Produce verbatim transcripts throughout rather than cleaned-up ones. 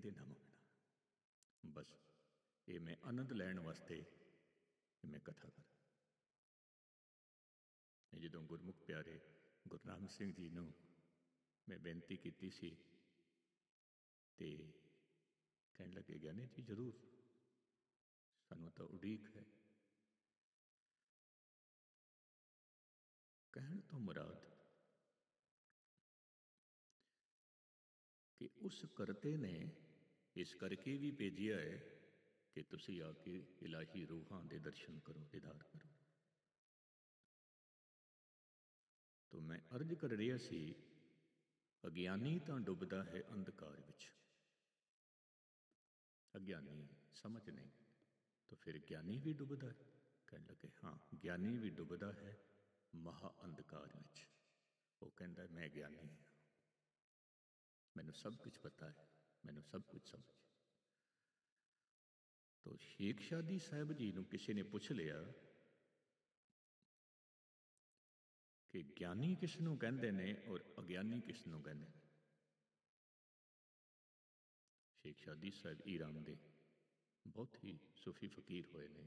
ਕੇ ਨਾ ਮੰਗਣਾ। ਬਸ ਇਹ ਮੈਂ ਆਨੰਦ ਲੈਣ ਵਾਸਤੇ ਮੈਂ ਕਥਾ ਕਰ। ਜਦੋਂ ਗੁਰਮੁਖ ਪਿਆਰੇ ਗੁਰੂ ਨਾਨਕ ਸਿੰਘ ਜੀ ਨੂੰ ਮੈਂ ਬੇਨਤੀ ਕੀਤੀ ਸੀ ਤੇ ਕਹਿਣ ਲੱਗੇ, ਗਿਆਨੀ ਜੀ ਜ਼ਰੂਰ, ਸਾਨੂੰ ਤਾਂ ਉਡੀਕ ਹੈ। ਕਹਿਣ ਤੋਂ ਮੁਰਾਦ ਕਿ ਉਸ ਕਰਤੇ ਨੇ ਇਸ ਕਰਕੇ ਵੀ ਭੇਜਿਆ ਹੈ ਕਿ ਤੁਸੀਂ ਆ ਕੇ ਇਲਾਹੀ ਰੂਹਾਂ ਦੇ ਦਰਸ਼ਨ ਕਰੋ, ਦੀਦਾਰ ਕਰੋ। ਤੋ ਮੈਂ ਅਰਜ਼ ਕਰ ਰਿਹਾ ਸੀ, ਅਗਿਆਨੀ ਤਾਂ ਡੁੱਬਦਾ ਹੈ ਅੰਧਕਾਰ ਵਿੱਚ। ਅਗਿਆਨੀ ਸਮਝ ਨਹੀਂ, ਤਾਂ ਫਿਰ ਗਿਆਨੀ ਵੀ ਡੁੱਬਦਾ ਹੈ? ਕਹਿਣ ਲੱਗੇ ਹਾਂ, ਗਿਆਨੀ ਵੀ ਡੁੱਬਦਾ ਹੈ ਮਹਾ ਅੰਧਕਾਰ ਵਿੱਚ। ਉਹ ਕਹਿੰਦਾ ਮੈਂ ਗਿਆਨੀ ਹਾਂ, ਮੈਨੂੰ ਸਭ ਕੁਝ ਪਤਾ ਹੈ, ਮੈਨੂੰ ਸਭ ਕੁਝ ਸਮਝ। ਤੋ ਸ਼ੇਖ ਸ਼ਾਦੀ ਸਾਹਿਬ ਜੀ ਨੂੰ ਕਿਸੇ ਨੇ ਪੁੱਛ ਲਿਆ ਕਿ ਗਿਆਨੀ ਕਿਸ ਨੂੰ ਕਹਿੰਦੇ ਨੇ ਔਰ ਅਗਿਆਨੀ ਕਿਸ ਨੂੰ ਕਹਿੰਦੇ ਨੇ। ਸ਼ੇਖ ਸ਼ਾਦੀ ਸਾਹਿਬ ਈਰਾਨ ਦੇ ਬਹੁਤ ਹੀ ਸੂਫੀ ਫਕੀਰ ਹੋਏ ਨੇ।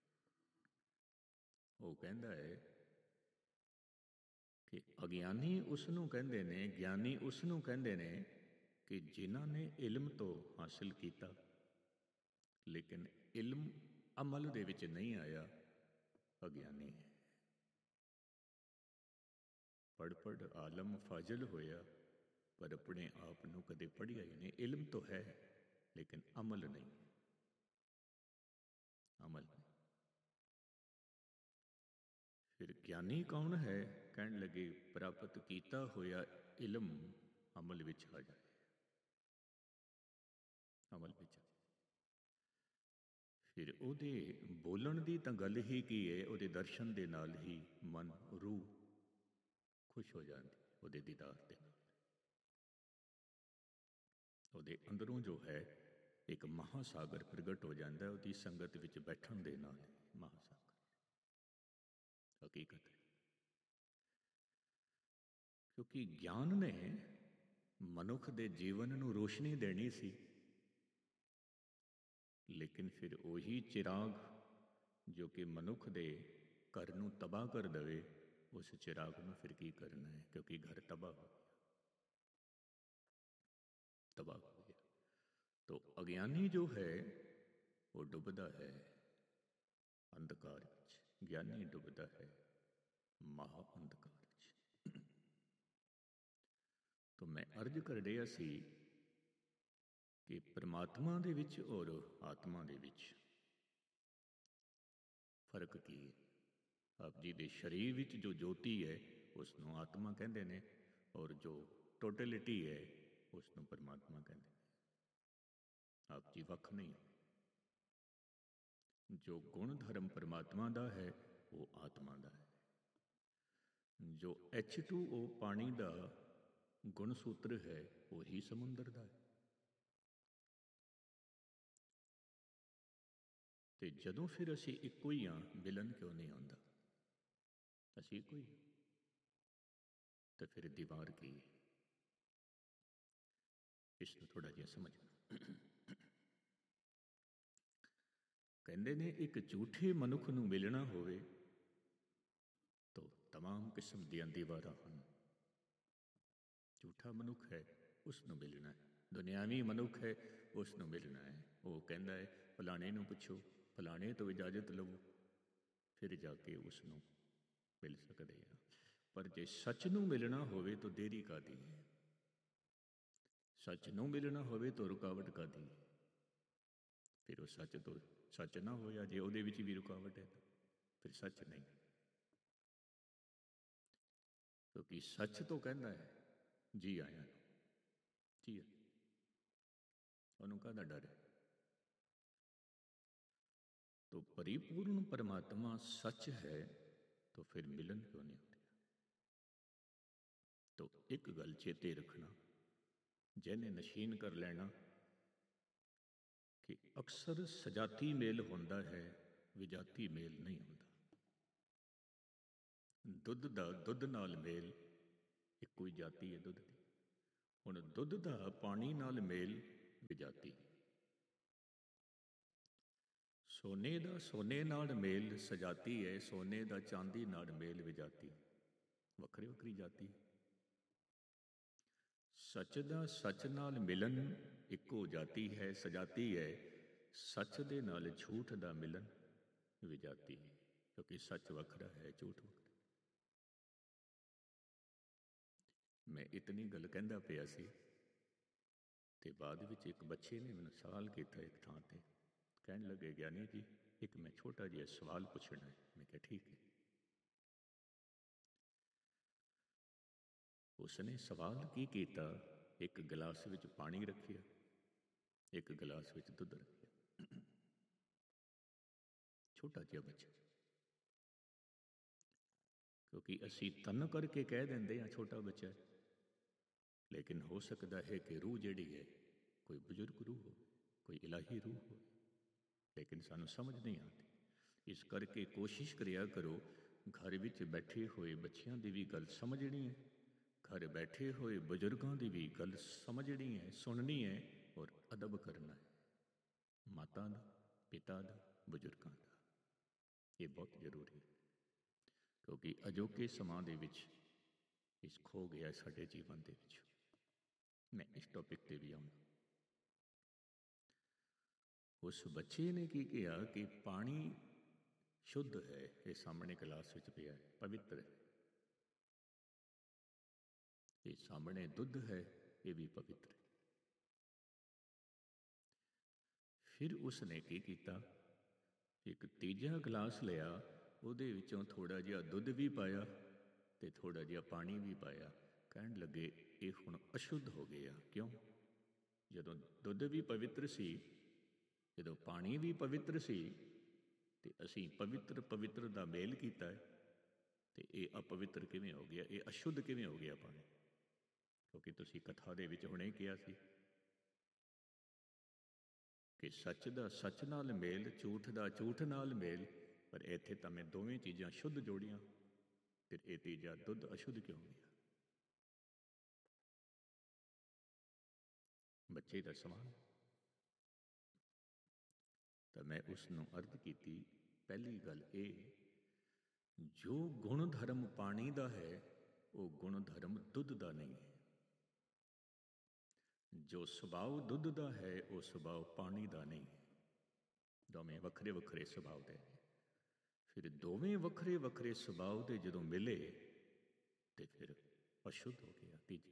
ਉਹ ਕਹਿੰਦਾ ਹੈ ਕਿ ਅਗਿਆਨੀ ਉਸ ਨੂੰ ਕਹਿੰਦੇ ਨੇ, ਗਿਆਨੀ ਉਸ ਨੂੰ ਕਹਿੰਦੇ ਨੇ ਕਿ ਜਿਨ੍ਹਾਂ ਨੇ ਇਲਮ ਤੋਂ ਹਾਸਿਲ ਕੀਤਾ ਲੇਕਿਨ ਇਲਮ ਅਮਲ ਦੇ ਵਿੱਚ ਨਹੀਂ ਆਇਆ, ਅਗਿਆਨੀ ਹੈ। ਪੜ੍ਹ ਪੜ੍ਹ ਆਲਮ ਫਾਜ਼ਲ ਹੋਇਆ, ਪਰ ਆਪਣੇ ਆਪ ਨੂੰ ਕਦੇ ਪੜ੍ਹਿਆ ਹੀ ਨਹੀਂ। ਇਲਮ ਤਾਂ ਹੈ ਲੇਕਿਨ ਅਮਲ ਨਹੀਂ, ਅਮਲ ਨਹੀਂ। ਫਿਰ ਗਿਆਨੀ ਕੌਣ ਹੈ? ਕਹਿਣ ਲੱਗੇ ਪ੍ਰਾਪਤ ਕੀਤਾ ਹੋਇਆ ਇਲਮ ਅਮਲ ਵਿੱਚ ਆ ਜਾਏ, ਅਮਲ ਵਿੱਚ ਆ ਜਾਏ। ਫਿਰ ਉਹਦੇ ਬੋਲਣ ਦੀ ਤਾਂ ਗੱਲ ਹੀ ਕੀ ਹੈ, ਉਹਦੇ ਦਰਸ਼ਨ ਦੇ ਨਾਲ ਹੀ ਮਨ ਰੂਹ ਖੁਸ਼ ਹੋ ਜਾਂਦੀ, ਉਹਦੇ ਦੀਦਾਰ ਦੇ ਨਾਲ। ਉਹਦੇ ਅੰਦਰੋਂ ਜੋ ਹੈ ਇੱਕ ਮਹਾਸਾਗਰ ਪ੍ਰਗਟ ਹੋ ਜਾਂਦਾ, ਉਹਦੀ ਸੰਗਤ ਵਿੱਚ ਬੈਠਣ ਦੇ ਨਾਲ। ਮਹਾਸਾਗਰ ਹਕੀਕਤ ਹੈ, ਕਿਉਂਕਿ ਗਿਆਨ ਨੇ ਮਨੁੱਖ ਦੇ ਜੀਵਨ ਨੂੰ ਰੋਸ਼ਨੀ ਦੇਣੀ ਸੀ, ਲੇਕਿਨ ਫਿਰ ਉਹੀ ਚਿਰਾਗ ਜੋ ਕਿ ਮਨੁੱਖ ਦੇ ਘਰ ਨੂੰ ਤਬਾਹ ਕਰ ਦੇਵੇ, ਉਸ ਚਿਰਾਗ ਨੂੰ ਫਿਰ ਕੀ ਕਰਨਾ ਹੈ? ਕਿਉਂਕਿ ਘਰ ਤਬਾਹ ਹੋ ਗਿਆ, ਤਬਾਹ ਹੋ ਗਿਆ। ਤੋ ਅਗਿਆਨੀ ਜੋ ਹੈ ਉਹ ਡੁੱਬਦਾ ਹੈ ਅੰਧਕਾਰ ਵਿੱਚ, ਗਿਆਨੀ ਡੁੱਬਦਾ ਹੈ ਮਹਾ ਅੰਧਕਾਰ ਵਿੱਚ। ਤੋ ਮੈਂ ਅਰਜ਼ ਕਰ ਰਿਹਾ ਸੀ ਕਿ ਪਰਮਾਤਮਾ ਦੇ ਵਿੱਚ ਔਰ ਆਤਮਾ ਦੇ ਵਿੱਚ ਫਰਕ ਕੀ ਹੈ? ਆਪ ਜੀ ਦੇ ਸਰੀਰ ਵਿੱਚ ਜੋ ਜੋਤੀ ਹੈ ਉਸ ਨੂੰ ਆਤਮਾ ਕਹਿੰਦੇ ਨੇ, ਔਰ ਜੋ ਟੋਟਲਿਟੀ ਹੈ ਉਸ ਨੂੰ ਪਰਮਾਤਮਾ ਕਹਿੰਦੇ ਨੇ। ਆਪ ਜੀ ਵੱਖ ਨਹੀਂ। ਜੋ ਗੁਣ ਧਰਮ ਪਰਮਾਤਮਾ ਦਾ ਹੈ ਉਹ ਆਤਮਾ ਦਾ ਹੈ। ਜੋ ਐਚ ਟੂ ਓ ਪਾਣੀ ਦਾ ਗੁਣ ਸੂਤਰ ਹੈ ਉਹੀ ਸਮੁੰਦਰ ਦਾ ਹੈ। ਤੇ ਜਦੋਂ ਫਿਰ ਅਸੀਂ ਇੱਕੋ ਹੀ ਹਾਂ, ਮਿਲਨ ਕਿਉਂ ਨਹੀਂ ਆਉਂਦਾ? ਅਸੀਂ ਇੱਕੋ ਹੀ, ਤੇ ਫਿਰ ਦੀਵਾਰ ਕੀ ਹੈ? ਇਸ ਨੂੰ ਥੋੜ੍ਹਾ ਜਿਹਾ ਸਮਝਣਾ। ਕਹਿੰਦੇ ਨੇ ਇੱਕ ਝੂਠੇ ਮਨੁੱਖ ਨੂੰ ਮਿਲਣਾ ਹੋਵੇ ਤਾਂ ਤਮਾਮ ਕਿਸਮ ਦੀਆਂ ਦੀਵਾਰਾਂ ਹਨ। ਝੂਠਾ ਮਨੁੱਖ ਹੈ ਉਸ ਨੂੰ ਮਿਲਣਾ ਹੈ, ਦੁਨਿਆਵੀ ਮਨੁੱਖ ਹੈ ਉਸ ਨੂੰ ਮਿਲਣਾ ਹੈ। ਉਹ ਕਹਿੰਦਾ ਹੈ ਫਲਾਣੇ ਨੂੰ ਪੁੱਛੋ, ਫਲਾਣੇ ਤੋਂ ਇਜਾਜ਼ਤ ਲਵੋ, ਫਿਰ ਜਾ ਕੇ ਉਸ ਨੂੰ ਮਿਲ ਸਕਦੇ ਆ। ਪਰ ਜੇ ਸੱਚ ਨੂੰ ਮਿਲਣਾ ਹੋਵੇ ਤਾਂ ਦੇਰੀ ਕਾਹਦੀ ਹੈ? ਸੱਚ ਨੂੰ ਮਿਲਣਾ ਹੋਵੇ ਤਾਂ ਰੁਕਾਵਟ ਕਾਹਦੀ ਹੈ? ਫਿਰ ਉਹ ਸੱਚ ਤੋਂ ਸੱਚ ਨਾ ਹੋਇਆ, ਜੇ ਉਹਦੇ ਵਿੱਚ ਵੀ ਰੁਕਾਵਟ ਹੈ ਫਿਰ ਸੱਚ ਨਹੀਂ। ਕਿਉਂਕਿ ਸੱਚ ਤੋਂ ਕਹਿੰਦਾ ਹੈ ਜੀ ਆਇਆਂ ਨੂੰ, ਜੀ ਆ, ਉਹਨੂੰ ਕਾਹਦਾ ਡਰ ਹੈ? तो परिपूर्ण परमात्मा सच है तो फिर मिलन क्यों नहीं होता? तो एक गल चेते रखना, जिन्हें नशीन कर लेना कि अक्सर सजाती मेल होंदा है, विजाती मेल नहीं होंदा। दुध दा दुध नाल मेल, एक कोई जाती है दुध दी। हुण दुध दा पानी नाल मेल विजाती, ਸੋਨੇ ਦਾ ਸੋਨੇ ਨਾਲ ਮੇਲ ਸਜਾਤੀ ਹੈ, ਸੋਨੇ ਦਾ ਚਾਂਦੀ ਨਾਲ ਮੇਲ ਵਿਜਾਤੀ। ਵੱਖਰੀ ਵੱਖਰੀ ਜਾਤੀ। ਸੱਚ ਦਾ ਸੱਚ ਨਾਲ ਮਿਲਣ ਇੱਕੋ ਜਾਤੀ ਹੈ, ਸਜਾਤੀ ਹੈ। ਸੱਚ ਦੇ ਨਾਲ ਝੂਠ ਦਾ ਮਿਲਣ ਵਿਜਾਤੀ, ਕਿਉਂਕਿ ਸੱਚ ਵੱਖਰਾ ਹੈ, ਝੂਠ ਵੱਖਰਾ। ਮੈਂ ਇਤਨੀ ਗੱਲ ਕਹਿੰਦਾ ਪਿਆ ਸੀ ਤੇ ਬਾਅਦ ਵਿੱਚ ਇੱਕ ਬੱਚੇ ਨੇ ਮੈਨੂੰ ਸਵਾਲ ਕੀਤਾ ਇੱਕ ਥਾਂ ਤੇ, ਕਹਿਣ ਲੱਗੇ, ਗਿਆਨੀ ਜੀ ਇੱਕ ਮੈਂ ਛੋਟਾ ਜਿਹਾ ਸਵਾਲ ਪੁੱਛਣਾ ਹੈ। ਮੈਂ ਕਿਹਾ ਠੀਕ ਹੈ। ਉਸਨੇ ਸਵਾਲ ਕੀ ਕੀਤਾ, ਇੱਕ ਗਲਾਸ ਵਿੱਚ ਪਾਣੀ ਰੱਖਿਆ, ਇੱਕ ਗਲਾਸ ਵਿੱਚ ਦੁੱਧ ਰੱਖਿਆ। ਛੋਟਾ ਜਿਹਾ ਬੱਚਾ, ਕਿਉਂਕਿ ਅਸੀਂ ਤਨ ਕਰਕੇ ਕਹਿ ਦਿੰਦੇ ਹਾਂ ਛੋਟਾ ਬੱਚਾ ਹੈ, ਲੇਕਿਨ ਹੋ ਸਕਦਾ ਹੈ ਕਿ ਰੂਹ ਜਿਹੜੀ ਹੈ ਕੋਈ ਬਜ਼ੁਰਗ ਰੂਹ ਹੋ, ਕੋਈ ਇਲਾਹੀ ਰੂਹ ਹੋ, ਲੇਕਿਨ ਸਾਨੂੰ ਸਮਝ ਨਹੀਂ ਆਉਂਦੀ। ਇਸ ਕਰਕੇ ਕੋਸ਼ਿਸ਼ ਕਰਿਆ ਕਰੋ ਘਰ ਵਿੱਚ ਬੈਠੇ ਹੋਏ ਬੱਚਿਆਂ ਦੀ ਵੀ ਗੱਲ ਸਮਝਣੀ ਹੈ, ਘਰ ਬੈਠੇ ਹੋਏ ਬਜ਼ੁਰਗਾਂ ਦੀ ਵੀ ਗੱਲ ਸਮਝਣੀ ਹੈ, ਸੁਣਨੀ ਹੈ ਔਰ ਅਦਬ ਕਰਨਾ ਹੈ, ਮਾਤਾ ਦਾ, ਪਿਤਾ ਦਾ, ਬਜ਼ੁਰਗਾਂ ਦਾ। ਇਹ ਬਹੁਤ ਜ਼ਰੂਰੀ ਹੈ, ਕਿਉਂਕਿ ਅਜੋਕੇ ਸਮਾਂ ਦੇ ਵਿੱਚ ਇਸ ਖੋ ਗਿਆ ਸਾਡੇ ਜੀਵਨ ਦੇ ਵਿੱਚ। ਮੈਂ ਇਸ ਟੌਪਿਕ 'ਤੇ ਵੀ ਆਉਂਦਾ। ਉਸ ਬੱਚੇ ਨੇ ਕੀ ਕਿਹਾ ਕਿ ਪਾਣੀ ਸ਼ੁੱਧ ਹੈ, ਇਹ ਸਾਹਮਣੇ ਗਲਾਸ ਵਿੱਚ ਪਿਆ ਹੈ, ਪਵਿੱਤਰ ਹੈ। ਇਹ ਸਾਹਮਣੇ ਦੁੱਧ ਹੈ, ਇਹ ਵੀ ਪਵਿੱਤਰ ਹੈ। ਫਿਰ ਉਸਨੇ ਕੀ ਕੀਤਾ, ਇੱਕ ਤੀਜਾ ਗਲਾਸ ਲਿਆ, ਉਹਦੇ ਵਿੱਚੋਂ ਥੋੜ੍ਹਾ ਜਿਹਾ ਦੁੱਧ ਵੀ ਪਾਇਆ ਅਤੇ ਥੋੜ੍ਹਾ ਜਿਹਾ ਪਾਣੀ ਵੀ ਪਾਇਆ। ਕਹਿਣ ਲੱਗੇ ਇਹ ਹੁਣ ਅਸ਼ੁੱਧ ਹੋ ਗਿਆ। ਕਿਉਂ? ਜਦੋਂ ਦੁੱਧ ਵੀ ਪਵਿੱਤਰ ਸੀ, ਜਦੋਂ ਪਾਣੀ ਵੀ ਪਵਿੱਤਰ ਸੀ, ਅਤੇ ਅਸੀਂ ਪਵਿੱਤਰ ਪਵਿੱਤਰ ਦਾ ਮੇਲ ਕੀਤਾ ਹੈ, ਅਤੇ ਇਹ ਅਪਵਿੱਤਰ ਕਿਵੇਂ ਹੋ ਗਿਆ, ਇਹ ਅਸ਼ੁੱਧ ਕਿਵੇਂ ਹੋ ਗਿਆ ਪਾਣੀ? ਕਿਉਂਕਿ ਤੁਸੀਂ ਕਥਾ ਦੇ ਵਿੱਚ ਹੁਣੇ ਕਿਹਾ ਸੀ ਕਿ ਸੱਚ ਦਾ ਸੱਚ ਨਾਲ ਮੇਲ, ਝੂਠ ਦਾ ਝੂਠ ਨਾਲ ਮੇਲ, ਪਰ ਇੱਥੇ ਤਾਂ ਮੈਂ ਦੋਵੇਂ ਚੀਜ਼ਾਂ ਸ਼ੁੱਧ ਜੋੜੀਆਂ, ਫਿਰ ਇਹ ਤੀਜਾ ਦੁੱਧ ਅਸ਼ੁੱਧ ਕਿਉਂ ਗਿਆ? ਬੱਚੇ ਦਾ ਸਵਾਲ। ਤਾਂ ਮੈਂ ਉਸ ਨੂੰ ਅਰਜ਼ ਕੀਤੀ, ਪਹਿਲੀ ਗੱਲ ਇਹ, ਜੋ ਗੁਣ ਧਰਮ ਪਾਣੀ ਦਾ ਹੈ ਉਹ ਗੁਣ ਧਰਮ ਦੁੱਧ ਦਾ ਨਹੀਂ ਹੈ। ਜੋ ਸੁਭਾਅ ਦੁੱਧ ਦਾ ਹੈ ਉਹ ਸੁਭਾਅ ਪਾਣੀ ਦਾ ਨਹੀਂ ਹੈ। ਦੋਵੇਂ ਵੱਖਰੇ ਵੱਖਰੇ ਸੁਭਾਅ ਦੇ ਨੇ। ਫਿਰ ਦੋਵੇਂ ਵੱਖਰੇ ਵੱਖਰੇ ਸੁਭਾਅ ਦੇ ਜਦੋਂ ਮਿਲੇ ਤੇ ਫਿਰ ਅਸ਼ੁੱਧ ਹੋ ਗਿਆ ਤੀਜਾ।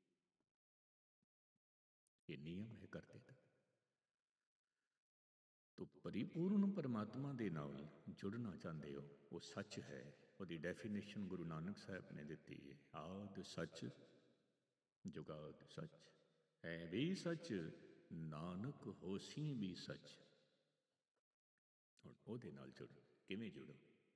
ਇਹ ਨਿਯਮ ਹੈ ਕਰਤੇ ਦਾ। ਤੋ ਪਰਿਪੂਰਨ ਪਰਮਾਤਮਾ ਦੇ ਨਾਲ ਜੁੜਨਾ ਚਾਹੁੰਦੇ ਹੋ, ਉਹ ਸੱਚ ਹੈ। ਉਹਦੀ ਡੈਫੀਨੇਸ਼ਨ ਗੁਰੂ ਨਾਨਕ ਸਾਹਿਬ ਨੇ ਦਿੱਤੀ ਹੈ, ਆਦਿ ਸੱਚ ਜੁਗਾਦ ਸੱਚ, ਹੈ ਵੀ ਸੱਚ, ਨਾਨਕ ਹੋਸੀ ਵੀ ਸੱਚ। ਹੁਣ ਉਹਦੇ ਨਾਲ ਜੁੜੋ। ਕਿਵੇਂ ਜੁੜੋ?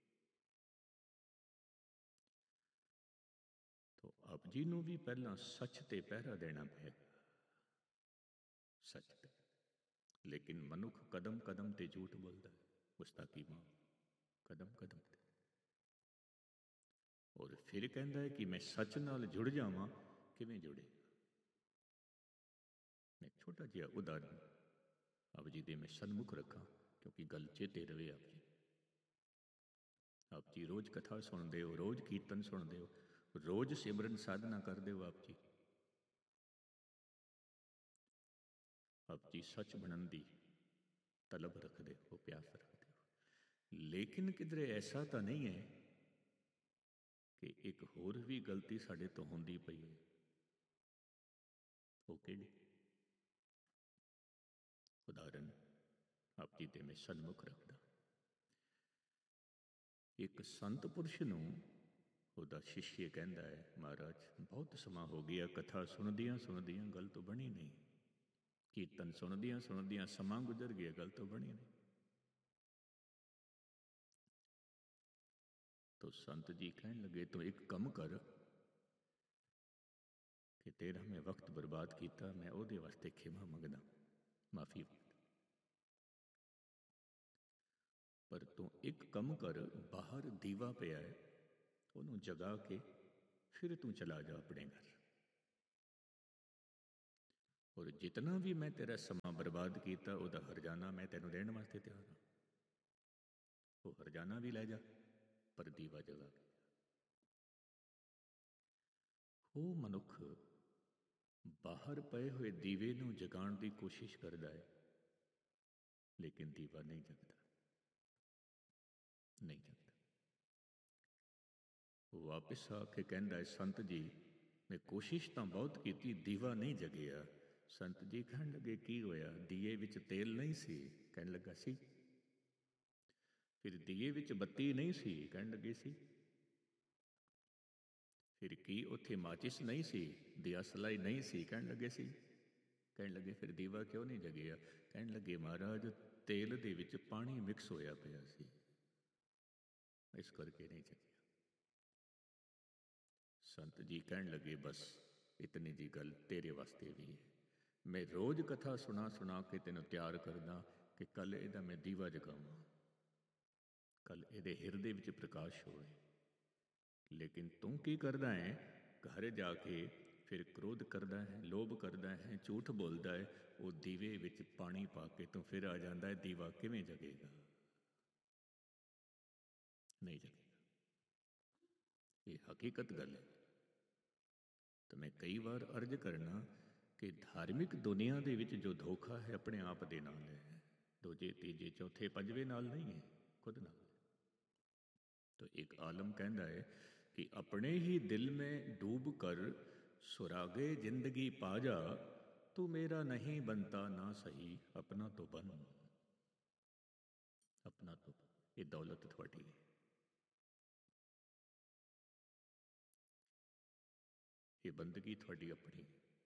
ਤੋ ਆਪ ਜੀ ਨੂੰ ਵੀ ਪਹਿਲਾਂ ਸੱਚ ਤੇ ਪਹਿਰਾ ਦੇਣਾ ਪਏਗਾ, ਸੱਚ ਤੇ। ਲੇਕਿਨ ਮਨੁੱਖ ਕਦਮ ਕਦਮ ਤੇ ਝੂਠ ਬੋਲਦਾ ਹੈ, ਗੁਸਤਾਖੀ ਮਾਂ ਕਦਮ ਕਦਮ ਤੇ। ਔਰ ਫਿਰ ਕਹਿੰਦਾ ਹੈ ਕਿ ਮੈਂ ਸੱਚ ਨਾਲ ਜੁੜ ਜਾਵਾਂ। ਕਿਵੇਂ ਜੁੜੇ? ਮੈਂ ਛੋਟਾ ਜਿਹਾ ਉਦਾਹਰਨ ਆਪ ਜੀ ਦੇ ਮੈਂ ਸਨਮੁਖ ਰੱਖਾਂ, ਕਿਉਂਕਿ ਗੱਲ ਚੇਤੇ ਰਵੇ ਆਪ ਜੀ। ਆਪ ਜੀ ਰੋਜ਼ ਕਥਾ ਸੁਣਦੇ ਹੋ, ਰੋਜ਼ ਕੀਰਤਨ ਸੁਣਦੇ ਹੋ, ਰੋਜ਼ ਸਿਮਰਨ ਸਾਧਨਾ ਕਰਦੇ ਹੋ। ਆਪ ਜੀ ਆਪ ਜੀ ਸੱਚ ਬਣਨ ਦੀ ਤਲਬ ਰੱਖਦੇ ਹੋ, ਪਿਆਸ ਰੱਖਦੇ ਹੋ, ਲੇਕਿਨ ਕਿਧਰੇ ਐਸਾ ਤਾਂ ਨਹੀਂ ਹੈ ਕਿ ਇੱਕ ਹੋਰ ਵੀ ਗਲਤੀ ਸਾਡੇ ਤੋਂ ਹੁੰਦੀ ਪਈ ਹੈ। ਉਹ ਕਿਹੜੀ? ਉਦਾਹਰਨ ਆਪ ਜੀ ਦੇ ਮੈਂ ਸਨਮੁਖ ਰੱਖਦਾ। ਇੱਕ ਸੰਤ ਪੁਰਸ਼ ਨੂੰ ਉਹਦਾ ਸ਼ਿਸ਼ਯ ਕਹਿੰਦਾ ਹੈ, ਮਹਾਰਾਜ ਬਹੁਤ ਸਮਾਂ ਹੋ ਗਿਆ, ਕਥਾ ਸੁਣਦਿਆਂ ਸੁਣਦਿਆਂ ਗੱਲ ਤੋਂ ਬਣੀ ਨਹੀਂ, ਕੀਰਤਨ ਸੁਣਦਿਆਂ ਸੁਣਦਿਆਂ ਸਮਾਂ ਗੁਜ਼ਰ ਗਿਆ, ਗੱਲ ਤੋਂ ਬਣੀ ਨਹੀਂ। ਤੋ ਸੰਤ ਜੀ ਕਹਿਣ ਲੱਗੇ, ਤੂੰ ਇੱਕ ਕੰਮ ਕਰ ਕਿ ਤੇਰਾ ਮੈਂ ਵਕਤ ਬਰਬਾਦ ਕੀਤਾ, ਮੈਂ ਉਹਦੇ ਵਾਸਤੇ ਖਿਮਾ ਮੰਗਦਾ, ਮਾਫੀ ਮੰਗਦਾ, ਪਰ ਤੂੰ ਇੱਕ ਕੰਮ ਕਰ, ਬਾਹਰ ਦੀਵਾ ਪਿਆ ਹੈ, ਉਹਨੂੰ ਜਗਾ ਕੇ ਫਿਰ ਤੂੰ ਚਲਾ ਜਾ ਆਪਣੇ ਘਰ, ਔਰ ਜਿਤਨਾ ਵੀ ਮੈਂ ਤੇਰਾ ਸਮਾਂ ਬਰਬਾਦ ਕੀਤਾ ਉਹਦਾ ਹਰਜਾਨਾ ਮੈਂ ਤੈਨੂੰ ਦੇਣ ਵਾਸਤੇ ਤਿਆਰ ਹਾਂ। ਉਹ ਹਰਜਾਨਾ ਵੀ ਲੈ ਜਾ, ਪਰ ਦੀਵਾ ਜਗਾ ਕੇ। ਉਹ ਮਨੁੱਖ ਬਾਹਰ ਪਏ ਹੋਏ ਦੀਵੇ ਨੂੰ ਜਗਾਉਣ ਦੀ ਕੋਸ਼ਿਸ਼ ਕਰਦਾ ਹੈ, ਲੇਕਿਨ ਦੀਵਾ ਨਹੀਂ ਜਗਦਾ, ਨਹੀਂ ਜਗਦਾ। ਉਹ ਵਾਪਿਸ ਆ ਕੇ ਕਹਿੰਦਾ ਹੈ, ਸੰਤ ਜੀ ਮੈਂ ਕੋਸ਼ਿਸ਼ ਤਾਂ ਬਹੁਤ ਕੀਤੀ, ਦੀਵਾ ਨਹੀਂ ਜਗਿਆ। ਸੰਤ ਜੀ ਕਹਿਣ ਲੱਗੇ, ਕੀ ਹੋਇਆ? ਦੀਏ ਵਿੱਚ ਤੇਲ ਨਹੀਂ ਸੀ? ਕਹਿਣ ਲੱਗਾ ਸੀ। ਫਿਰ ਦੀਏ ਵਿੱਚ ਬੱਤੀ ਨਹੀਂ ਸੀ? ਕਹਿਣ ਲੱਗੇ ਸੀ। ਫਿਰ ਕੀ ਉੱਥੇ ਮਾਚਿਸ ਨਹੀਂ ਸੀ, ਦਿਆ ਸਲਾਈ ਨਹੀਂ ਸੀ? ਕਹਿਣ ਲੱਗੇ ਸੀ। ਕਹਿਣ ਲੱਗੇ ਫਿਰ ਦੀਵਾ ਕਿਉਂ ਨਹੀਂ ਜਗਿਆ? ਕਹਿਣ ਲੱਗੇ ਮਹਾਰਾਜ ਤੇਲ ਦੇ ਵਿੱਚ ਪਾਣੀ ਮਿਕਸ ਹੋਇਆ ਪਿਆ ਸੀ, ਇਸ ਕਰਕੇ ਨਹੀਂ ਜਗਿਆ। ਸੰਤ ਜੀ ਕਹਿਣ ਲੱਗੇ ਬਸ ਇਤਨੀ ਜੀ ਗੱਲ ਤੇਰੇ ਵਾਸਤੇ ਵੀ ਹੈ। ਮੈਂ ਰੋਜ਼ ਕਥਾ ਸੁਣਾ ਸੁਣਾ ਕੇ ਤੈਨੂੰ ਤਿਆਰ ਕਰਦਾ ਕਿ ਕੱਲ੍ਹ ਇਹਦਾ ਮੈਂ ਦੀਵਾ ਜਗਾਵਾਂ, ਕੱਲ੍ਹ ਇਹਦੇ ਹਿਰਦੇ ਵਿੱਚ ਪ੍ਰਕਾਸ਼ ਹੋਵੇ। ਲੇਕਿਨ ਤੂੰ ਕੀ ਕਰਦਾ ਹੈ? ਘਰ ਜਾ ਕੇ ਫਿਰ ਕ੍ਰੋਧ ਕਰਦਾ ਹੈ, ਲੋਭ ਕਰਦਾ ਹੈ, ਝੂਠ ਬੋਲਦਾ ਹੈ। ਉਹ ਦੀਵੇ ਵਿੱਚ ਪਾਣੀ ਪਾ ਕੇ ਤੂੰ ਫਿਰ ਆ ਜਾਂਦਾ ਹੈ, ਦੀਵਾ ਕਿਵੇਂ ਜਗੇਗਾ? ਨਹੀਂ ਜਗੇਗਾ। ਇਹ ਹਕੀਕਤ ਗੱਲ ਹੈ। ਤਾਂ ਮੈਂ ਕਈ ਵਾਰ ਅਰਜ਼ ਕਰਨਾ ਕਿ ਧਾਰਮਿਕ ਦੁਨੀਆ ਦੇ ਵਿੱਚ ਜੋ ਧੋਖਾ ਹੈ ਆਪਣੇ ਆਪ ਦੇ ਨਾਲ ਹੈ, ਦੂਜੇ ਤੀਜੇ ਚੌਥੇ ਪੰਜਵੇਂ ਨਾਲ ਨਹੀਂ ਹੈ, ਖੁਦ ਨਾਲ। तो एक आलम कहता है कि अपने ही दिल में डूब कर सुरागे जिंदगी पा जा, तू मेरा नहीं बनता ना सही अपना तो बन, अपना तो बन। ये दौलत थोड़ी है, ये बंदगी थोड़ी अपनी।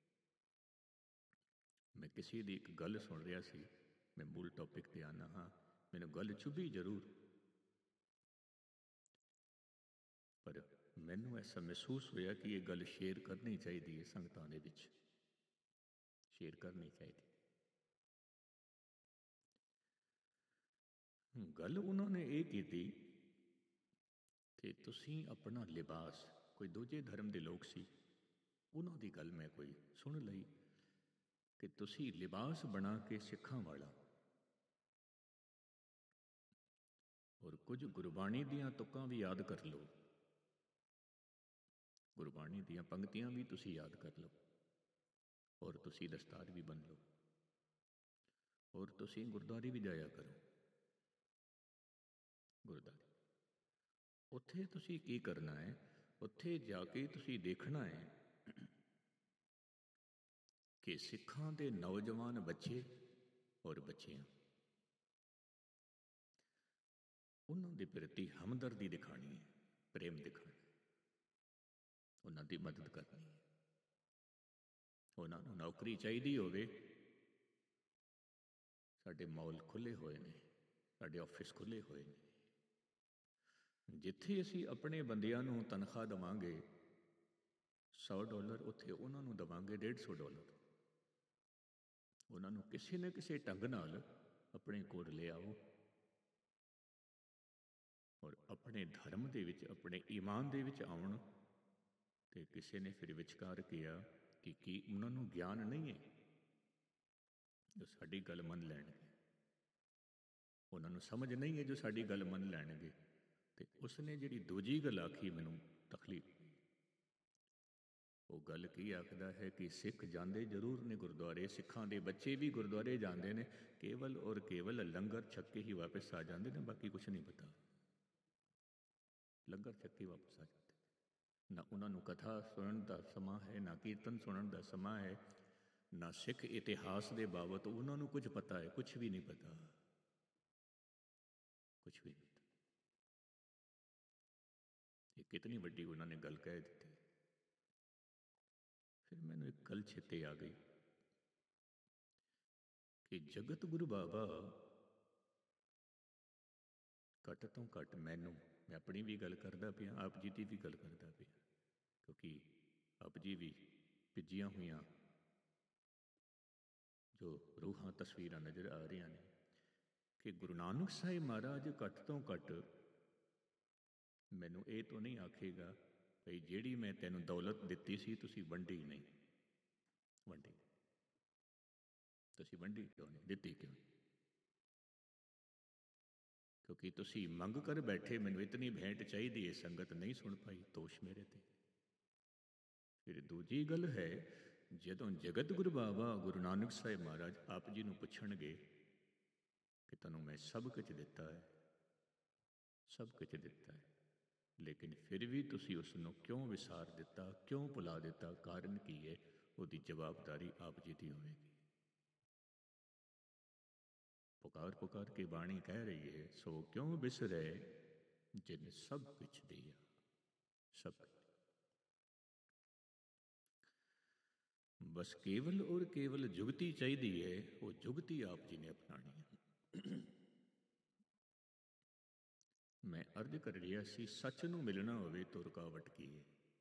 मैं किसी दी एक गल सुन रहा सी, मैं मूल टॉपिक ते आना हाँ, मैंने गल चुभी जरूर, पर मैनू ऐसा महसूस होया कि ये गल शेयर करनी चाहिए है, संगतां दे विच शेयर करनी चाहिए। गल उन्होंने ये की थी कि तुसी अपना लिबास, कोई दूजे धर्म के लोग सी, उन्हों की गल मैं कोई सुन लई कि तुसी लिबास बना के सिखां वाला और कुछ गुरबाणी दियां तुकां भी याद कर लो, गुरबाणी दियां पंक्तियां भी तुसी याद कर लो, और तुसी दस्तार भी बन लो, और तुसी गुरद्वारे भी जाया करो। गुरद्वारे उत्थे तुसी की करना है? उत्थे जाके तुसी देखना है कि सिखां दे नौजवान बच्चे और बच्चियां, उन्हों दे प्रति हमदर्दी दिखानी है, प्रेम दिखाना, उन्हों की मदद करनी है। उन्होंने नौकरी चाहिए होवे, साडे मॉल खुले हुए हैं, साडे ऑफिस खुले हुए हैं, जिथे असी अपने बंदियां नूं तनख्वाह देवांगे सौ डॉलर, उत्थे उन्होंने देवांगे डेढ़ सौ डॉलर। उन्होंने किसी न किसी ढंग नाल अपने कोल ले आओ और अपने धर्म दे विच, अपने ईमान दे विच आउण। ते किसी ने फिर विचकार किया कि की उन्होंने ज्ञान नहीं है जो साडी गल मन लैणगे, उन्होंने समझ नहीं है जो साडी गल मन लैणगे। ते उसने जिहड़ी दूजी गल आखी मैनू तकलीफ, वो गल की आखदा है कि सिख जाते जरूर ने गुरुद्वारे, सिखां दे बच्चे भी गुरुद्वारे जाते हैं, केवल और केवल लंगर छक के ही वापस आ जाते हैं, बाकी कुछ नहीं पता। लंगर छक के वापस आ जाते, ना उन्होंने कथा सुनने का समा है, ना कीर्तन सुनने का समा है, ना सिख इतिहास के बाबत उन्होंने कुछ पता है, कुछ भी नहीं पता, कुछ भी नहीं पता। ये कितनी वड्डी उन्होंने गल कह दी। फिर मैंने एक गल चेते आ गई कि जगत गुरु बाबा घट तो घट मैनू, मैं अपनी भी गल करता पिया, आप जी की भी गल करता पिया, क्योंकि आप जी भी भिजिया हुई जो रूहां तस्वीरां नज़र आ रही हैं कि गुरु नानक साहिब महाराज घट तो घट मैनू ये तो नहीं आखेगा भई जिहड़ी मैं तैनू दौलत दिती सी तुसी वंडी नहीं, वंडी तुसी वंडी क्यों नहीं, दिती क्यों नहीं? ਕਿਉਂਕਿ ਤੁਸੀਂ ਮੰਗ ਕਰ ਬੈਠੇ ਮੈਨੂੰ ਇਤਨੀ ਭੇਂਟ ਚਾਹੀਦੀ ਹੈ, ਸੰਗਤ ਨਹੀਂ ਸੁਣ ਪਾਈ, ਦੋਸ਼ ਮੇਰੇ ਤੇ। ਫਿਰ ਦੂਜੀ ਗੱਲ ਹੈ, ਜਦੋਂ ਜਗਤ ਗੁਰੂ ਬਾਬਾ ਗੁਰੂ ਨਾਨਕ ਸਾਹਿਬ ਮਹਾਰਾਜ ਆਪ ਜੀ ਨੂੰ ਪੁੱਛਣਗੇ ਕਿ ਤੁਹਾਨੂੰ ਮੈਂ ਸਭ ਕੁਝ ਦਿੱਤਾ ਹੈ, ਸਭ ਕੁਝ ਦਿੱਤਾ ਹੈ, ਲੇਕਿਨ ਫਿਰ ਵੀ ਤੁਸੀਂ ਉਸ ਨੂੰ ਕਿਉਂ ਵਿਸਾਰ ਦਿੱਤਾ, ਕਿਉਂ ਭੁਲਾ ਦਿੱਤਾ, ਕਾਰਨ ਕੀ ਹੈ? ਉਹਦੀ ਜਵਾਬਦਾਰੀ ਆਪ ਜੀ ਦੀ ਹੋਵੇਗੀ। ਪੁਕਾਰ ਪੁਕਾਰ ਕੇ ਬਾਣੀ ਕਹਿ ਰਹੀ ਹੈ, ਸੋ ਕਿਉਂ ਬਿਸਰੇ ਜਿਨ ਸਭ ਕੁਛ ਦਿਆ, ਸਭ ਕੁਛ। ਬਸ ਕੇਵਲ ਔਰ ਕੇਵਲ ਜੁਗਤੀ ਚਾਹੀਦੀ ਹੈ, ਉਹ ਜੁਗਤੀ ਆਪ ਜੀ ਨੇ ਅਪਣਾਣੀ ਹੈ। ਮੈਂ ਅਰਜ਼ ਕਰ ਰਿਹਾ ਸੀ, ਸੱਚ ਨੂੰ ਮਿਲਣਾ ਹੋਵੇ ਤਾਂ ਰੁਕਾਵਟ ਕੀ ਹੈ?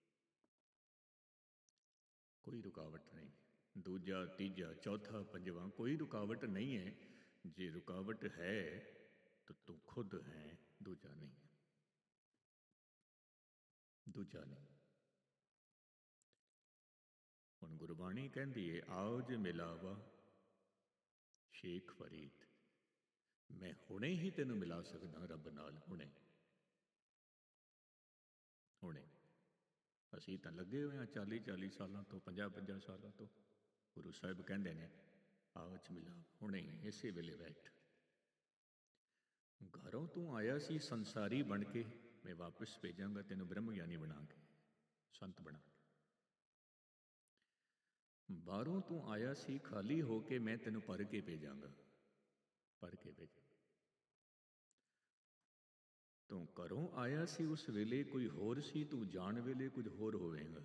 ਕੋਈ ਰੁਕਾਵਟ ਨਹੀਂ। ਦੂਜਾ, ਤੀਜਾ, ਚੌਥਾ, ਪੰਜਵਾਂ, ਕੋਈ ਰੁਕਾਵਟ ਨਹੀਂ ਹੈ। ਜੇ ਰੁਕਾਵਟ ਹੈ ਤਾਂ ਤੂੰ ਖੁਦ ਹੈ, ਦੂਜਾ ਨਹੀਂ, ਦੂਜਾ ਨਹੀਂ। ਹੁਣ ਗੁਰਬਾਣੀ ਕਹਿੰਦੀ ਹੈ, ਆਓ ਜੇ ਮਿਲਾਵਾ ਸ਼ੇਖ ਫਰੀਦ, ਮੈਂ ਹੁਣੇ ਹੀ ਤੈਨੂੰ ਮਿਲਾ ਸਕਦਾ ਰੱਬ ਨਾਲ, ਹੁਣੇ ਹੁਣੇ। ਅਸੀਂ ਤਾਂ ਲੱਗੇ ਹੋਏ ਹਾਂ ਚਾਲੀ ਚਾਲੀ ਸਾਲਾਂ ਤੋਂ, ਪੰਜਾਹ ਪੰਜਾਹ ਸਾਲਾਂ ਤੋਂ। ਗੁਰੂ ਸਾਹਿਬ ਕਹਿੰਦੇ ਨੇ, ਆਓ ਚ ਮਿਲਾ ਹੁਣੇ ਹੀ, ਇਸੇ ਵੇਲੇ ਬੈਠ। ਘਰੋਂ ਤੂੰ ਆਇਆ ਸੀ ਸੰਸਾਰੀ ਬਣ ਕੇ, ਮੈਂ ਵਾਪਸ ਭੇਜਾਂਗਾ ਤੈਨੂੰ ਬ੍ਰਹਮ ਗਿਆਨੀ ਬਣਾ ਕੇ, ਸੰਤ ਬਣਾ ਕੇ। ਬਾਹਰੋਂ ਤੂੰ ਆਇਆ ਸੀ ਖਾਲੀ ਹੋ ਕੇ, ਮੈਂ ਤੈਨੂੰ ਭਰ ਕੇ ਭੇਜਾਂਗਾ, ਭਰ ਕੇ ਭੇਜਾਂਗਾ। ਤੂੰ ਘਰੋਂ ਆਇਆ ਸੀ ਉਸ ਵੇਲੇ ਕੋਈ ਹੋਰ ਸੀ, ਤੂੰ ਜਾਣ ਵੇਲੇ ਕੁਝ ਹੋਰ ਹੋਵੇਗਾ।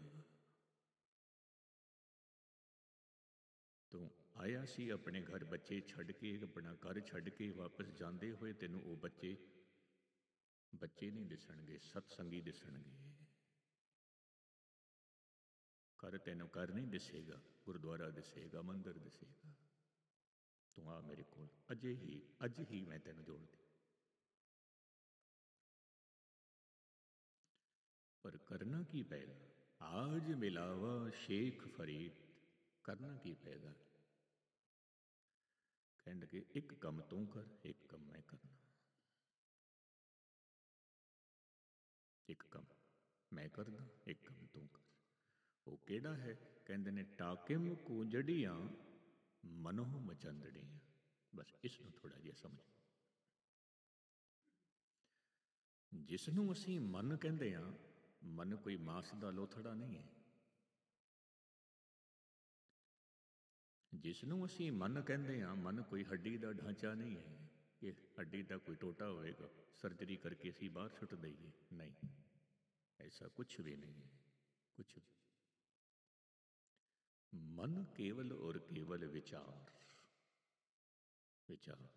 ਤੂੰ ਆਇਆ ਸੀ ਆਪਣੇ ਘਰ ਬੱਚੇ ਛੱਡ ਕੇ, ਆਪਣਾ ਘਰ ਛੱਡ ਕੇ ਵਾਪਸ ਜਾਂਦੇ ਹੋਏ ਤੈਨੂੰ ਉਹ ਬੱਚੇ ਬੱਚੇ ਨਹੀਂ ਦਿਸਣਗੇ, ਸਤਸੰਗੀ ਦਿਸਣਗੇ। ਘਰ ਤੈਨੂੰ ਘਰ ਨਹੀਂ ਦਿਸੇਗਾ, ਗੁਰਦੁਆਰਾ ਦਿਸੇਗਾ, ਮੰਦਰ ਦਿਸੇਗਾ। ਤੂੰ ਆ ਮੇਰੇ ਕੋਲ, ਅਜੇ ਹੀ ਅੱਜ ਹੀ ਮੈਂ ਤੈਨੂੰ ਜੋੜ ਦੀ। ਪਰ ਕਰਨਾ ਕੀ ਪਏਗਾ? ਆਜ ਮਿਲਾਵਾ ਸ਼ੇਖ ਫਰੀਦ, ਕਰਨਾ ਕੀ ਪਏਗਾ? ਕਹਿਣਗੇ ਇੱਕ ਕੰਮ ਤੂੰ ਕਰ, ਇੱਕ ਕੰਮ ਮੈਂ ਕਰਨਾ। ਇੱਕ ਕੰਮ ਮੈਂ ਕਰਦਾ, ਇੱਕ ਕੰਮ ਤੂੰ ਕਰ। ਉਹ ਕਿਹੜਾ ਹੈ? ਕਹਿੰਦੇ ਨੇ, ਟਾਕਿਮ ਕੂੰਜੜੀਆਂ ਮਨੋਂ ਮਚੰਦੜੀਆਂ। ਬਸ ਇਸ ਨੂੰ ਥੋੜਾ ਜਿਹਾ ਸਮਝੋ। ਜਿਸ ਨੂੰ ਅਸੀਂ ਮਨ ਕਹਿੰਦੇ ਹਾਂ, ਮਨ ਕੋਈ ਮਾਸ ਦਾ ਲੋਥੜਾ ਨਹੀਂ ਹੈ। ਜਿਸ ਨੂੰ ਅਸੀਂ ਮਨ ਕਹਿੰਦੇ ਹਾਂ, ਮਨ ਕੋਈ ਹੱਡੀ ਦਾ ਢਾਂਚਾ ਨਹੀਂ ਹੈ ਕਿ ਹੱਡੀ ਦਾ ਕੋਈ ਟੋਟਾ ਹੋਵੇਗਾ, ਸਰਜਰੀ ਕਰਕੇ ਅਸੀਂ ਬਾਹਰ ਸੁੱਟ ਦਈਏ, ਨਹੀਂ, ਐਸਾ ਕੁਛ ਵੀ ਨਹੀਂ ਹੈ, ਕੁਛ ਵੀ। ਮਨ ਕੇਵਲ ਔਰ ਕੇਵਲ ਵਿਚਾਰ, ਵਿਚਾਰ।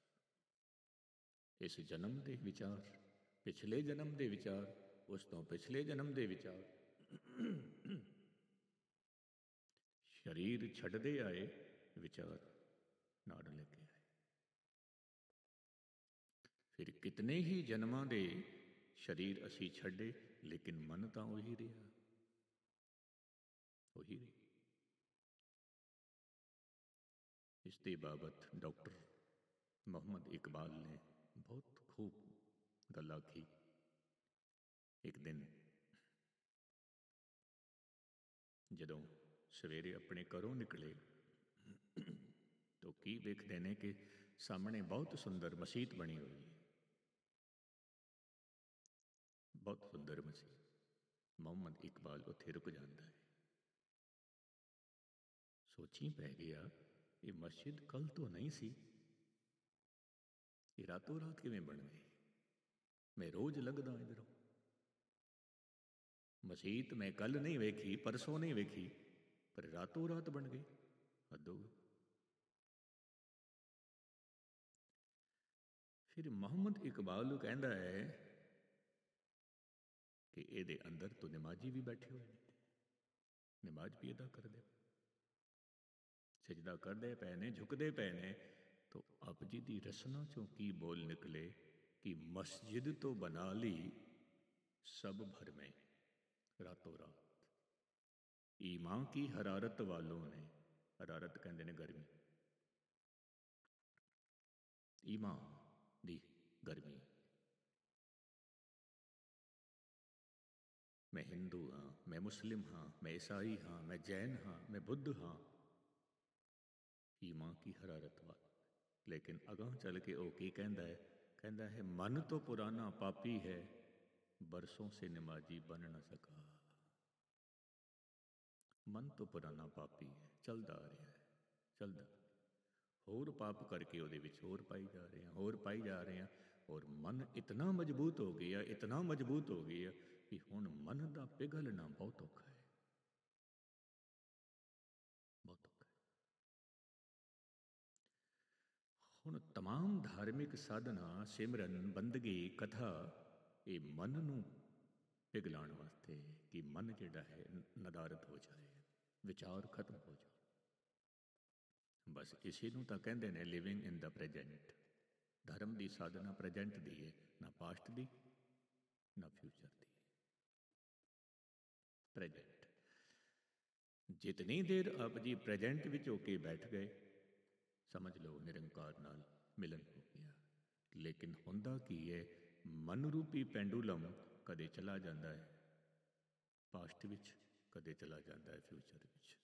ਇਸ ਜਨਮ ਦੇ ਵਿਚਾਰ, ਪਿਛਲੇ ਜਨਮ ਦੇ ਵਿਚਾਰ, ਉਸ ਤੋਂ ਪਿਛਲੇ ਜਨਮ ਦੇ ਵਿਚਾਰ। ਸਰੀਰ ਛੱਡਦੇ ਆਏ, ਵਿਚਾਰ ਨਾਲ ਲੈ ਕੇ ਆਏ। ਫਿਰ ਕਿਤਨੇ ਹੀ ਜਨਮਾਂ ਦੇ ਸਰੀਰ ਅਸੀਂ ਛੱਡੇ, ਲੇਕਿਨ ਮਨ ਤਾਂ ਉਹੀ ਰਿਹਾ, ਉਹੀ ਰਿਹਾ। ਇਸ ਦੇ ਬਾਬਤ ਡਾਕਟਰ ਮੁਹੰਮਦ ਇਕਬਾਲ ਨੇ ਬਹੁਤ ਖੂਬ ਗੱਲ ਆਖੀ। ਇੱਕ ਦਿਨ ਜਦੋਂ ਸਵੇਰੇ ਆਪਣੇ ਘਰੋਂ ਨਿਕਲੇ ਤਾਂ ਕੀ ਵੇਖਦੇ ਨੇ ਕਿ ਸਾਹਮਣੇ ਬਹੁਤ ਸੁੰਦਰ ਮਸੀਤ ਬਣੀ ਹੋਈ ਹੈ, ਬਹੁਤ ਸੁੰਦਰ ਮਸੀਤ। ਮੁਹੰਮਦ ਇਕਬਾਲ ਉੱਥੇ ਰੁਕ ਜਾਂਦਾ ਹੈ। ਸੋਚੀ ਪੈ ਗਿਆ, ਇਹ ਮਸਜਿਦ ਕੱਲ ਤੋਂ ਨਹੀਂ ਸੀ, ਇਹ ਰਾਤੋਂ ਰਾਤ ਕਿਵੇਂ ਬਣ ਗਈ? ਮੈਂ ਰੋਜ਼ ਲੰਘਦਾ ਇੱਧਰੋਂ, ਮਸੀਤ ਮੈਂ ਕੱਲ ਨਹੀਂ ਵੇਖੀ, ਪਰਸੋਂ ਨਹੀਂ ਵੇਖੀ, ਪਰ ਰਾਤੋਂ ਰਾਤ ਬਣ ਗਈ, ਹੱਦ ਹੋ ਗਈ। ਫਿਰ ਮੁਹੰਮਦ ਇਕਬਾਲ ਨੂੰ ਕਹਿੰਦਾ ਹੈ ਕਿ ਇਹਦੇ ਅੰਦਰ ਤੋਂ ਨਮਾਜ਼ੀ ਵੀ ਬੈਠੇ ਹੋਏ ਨੇ, ਨਮਾਜ਼ ਵੀ ਅਦਾ ਕਰਦੇ, ਸਜਦਾ ਕਰਦੇ ਪਏ ਨੇ, ਝੁਕਦੇ ਪਏ ਨੇ। ਤਾਂ ਆਪ ਜੀ ਦੀ ਰਸਨਾ ਚੋਂ ਕੀ ਬੋਲ ਨਿਕਲੇ ਕਿ ਮਸਜਿਦ ਤੋਂ ਬਣਾ ਲਈ ਸਭ ਭਰ में ਰਾਤੋਂ ਰਾਤ। ਈਮਾਨ ਕੀ ਹਰਾਰਤ ਵਾਲੋਂ ਨੇ, ਹਰਾਰਤ ਕਹਿੰਦੇ ਨੇ ਗਰਮੀ, ਈਮਾਨ ਦੀ ਗਰਮੀ। ਮੈਂ ਹਿੰਦੂ ਹਾਂ, ਮੈਂ ਮੁਸਲਿਮ ਹਾਂ, ਮੈਂ ਈਸਾਈ ਹਾਂ, ਮੈਂ ਜੈਨ ਹਾਂ, ਮੈਂ ਬੁੱਧ ਹਾਂ। ਈਮਾਂ ਕੀ ਹਰਾਰਤ ਵਾ। ਲੇਕਿਨ ਅਗਾਂਹ ਚੱਲ ਕੇ ਉਹ ਕੀ ਕਹਿੰਦਾ ਹੈ? ਕਹਿੰਦਾ ਹੈ ਮਨ ਤੋਂ ਪੁਰਾਣਾ ਪਾਪੀ ਹੈ, ਬਰਸੋਂ ਸੇ ਨਮਾਜੀ ਬਣ ਨਾ ਸਕਾ। ਮਨ ਤੋਂ ਪੁਰਾਣਾ ਪਾਪੀ ਹੈ, ਚੱਲਦਾ ਆ ਰਿਹਾ ਹੈ, ਚੱਲਦਾ ਹੋਰ ਪਾਪ ਕਰਕੇ ਉਹਦੇ ਵਿੱਚ ਹੋਰ ਪਾਈ ਜਾ ਰਹੇ ਹਾਂ, ਹੋਰ ਪਾਈ ਜਾ ਰਹੇ ਹਾਂ। ਔਰ ਮਨ ਇਤਨਾ ਮਜ਼ਬੂਤ ਹੋ ਗਿਆ, ਇਤਨਾ ਮਜ਼ਬੂਤ ਹੋ ਗਿਆ ਕਿ ਹੁਣ ਮਨ ਦਾ ਪਿਘਲਣਾ ਬਹੁਤ ਔਖਾ ਹੈ, ਬਹੁਤ ਔਖਾ ਹੈ। ਹੁਣ ਤਮਾਮ ਧਾਰਮਿਕ ਸਾਧਨਾ, ਸਿਮਰਨ, ਬੰਦਗੀ, ਕਥਾ, ਇਹ ਮਨ ਨੂੰ ਪਿਘਲਾਉਣ ਵਾਸਤੇ ਕਿ ਮਨ ਜਿਹੜਾ ਹੈ ਨਦਾਰਦ ਹੋ ਜਾਏ, ਵਿਚਾਰ ਖਤਮ ਹੋ ਜਾਏ। ਬਸ ਇਸੇ ਨੂੰ ਤਾਂ ਕਹਿੰਦੇ ਨੇ ਲਿਵਿੰਗ ਇਨ ਦਾ ਪ੍ਰੈਜੈਂਟ। ਧਰਮ ਦੀ ਸਾਧਨਾ ਪ੍ਰੈਜੈਂਟ ਦੀ ਹੈ, ਨਾ ਪਾਸਟ ਦੀ ਨਾ ਫਿਊਚਰ ਦੀ, ਪ੍ਰੈਜੈਂਟ। ਜਿਤਨੀ ਦੇਰ ਆਪ ਜੀ ਪ੍ਰੈਜੈਂਟ ਵਿੱਚ ਹੋ ਕੇ ਬੈਠ ਗਏ, ਸਮਝ ਲਓ ਨਿਰੰਕਾਰ ਨਾਲ ਮਿਲਨ ਹੋ ਗਿਆ। ਲੇਕਿਨ ਹੁੰਦਾ ਕੀ ਹੈ, ਮਨ ਰੂਪੀ ਪੈਂਡੂਲਮ ਕਦੇ ਚਲਾ ਜਾਂਦਾ ਹੈ ਪਾਸਟ ਵਿੱਚ, ਕਦੇ ਚਲਾ ਜਾਂਦਾ ਹੈ ਫਿਊਚਰ ਵਿੱਚ,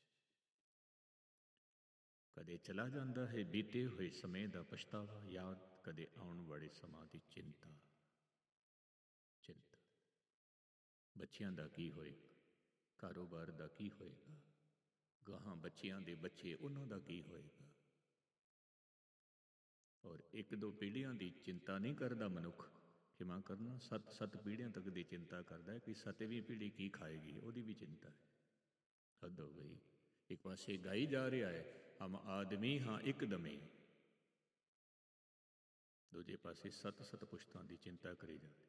ਕਦੇ ਚਲਾ ਜਾਂਦਾ ਹੈ ਬੀਤੇ ਹੋਏ ਸਮੇਂ ਦਾ ਪਛਤਾਵਾ ਯਾਦ, ਕਦੇ ਆਉਣ ਵਾਲੇ ਸਮਾਂ ਦੀ ਚਿੰਤਾ। ਚਿੰਤਾ ਬੱਚਿਆਂ ਦਾ ਕੀ ਹੋਏਗਾ, ਕਾਰੋਬਾਰ ਦਾ ਕੀ ਹੋਏਗਾ, ਗਾਹਾਂ ਬੱਚਿਆਂ ਦੇ ਬੱਚੇ ਉਹਨਾਂ ਦਾ ਕੀ ਹੋਏਗਾ। ਔਰ ਇੱਕ ਦੋ ਪੀੜ੍ਹੀਆਂ ਦੀ ਚਿੰਤਾ ਨਹੀਂ ਕਰਦਾ ਮਨੁੱਖ, ਖਿਮਾ ਕਰਨਾ, ਸੱਤ ਸੱਤ ਪੀੜ੍ਹੀਆਂ ਤੱਕ ਦੀ ਚਿੰਤਾ ਕਰਦਾ ਹੈ ਕਿ ਸੱਤਵੀਂ ਪੀੜ੍ਹੀ ਕੀ ਖਾਏਗੀ, ਉਹਦੀ ਵੀ ਚਿੰਤਾ ਹੈ। ਹੱਦ ਹੋ ਗਈ। ਇੱਕ ਪਾਸੇ ਗਾਈ ਜਾ ਰਿਹਾ ਹੈ ਹਮ ਆਦਮੀ ਹਾਂ ਇੱਕਦਮੇ, ਦੂਜੇ ਪਾਸੇ ਸੱਤ ਸੱਤ ਪੁਸ਼ਤਾਂ ਦੀ ਚਿੰਤਾ ਕਰੀ ਜਾਂਦੀ।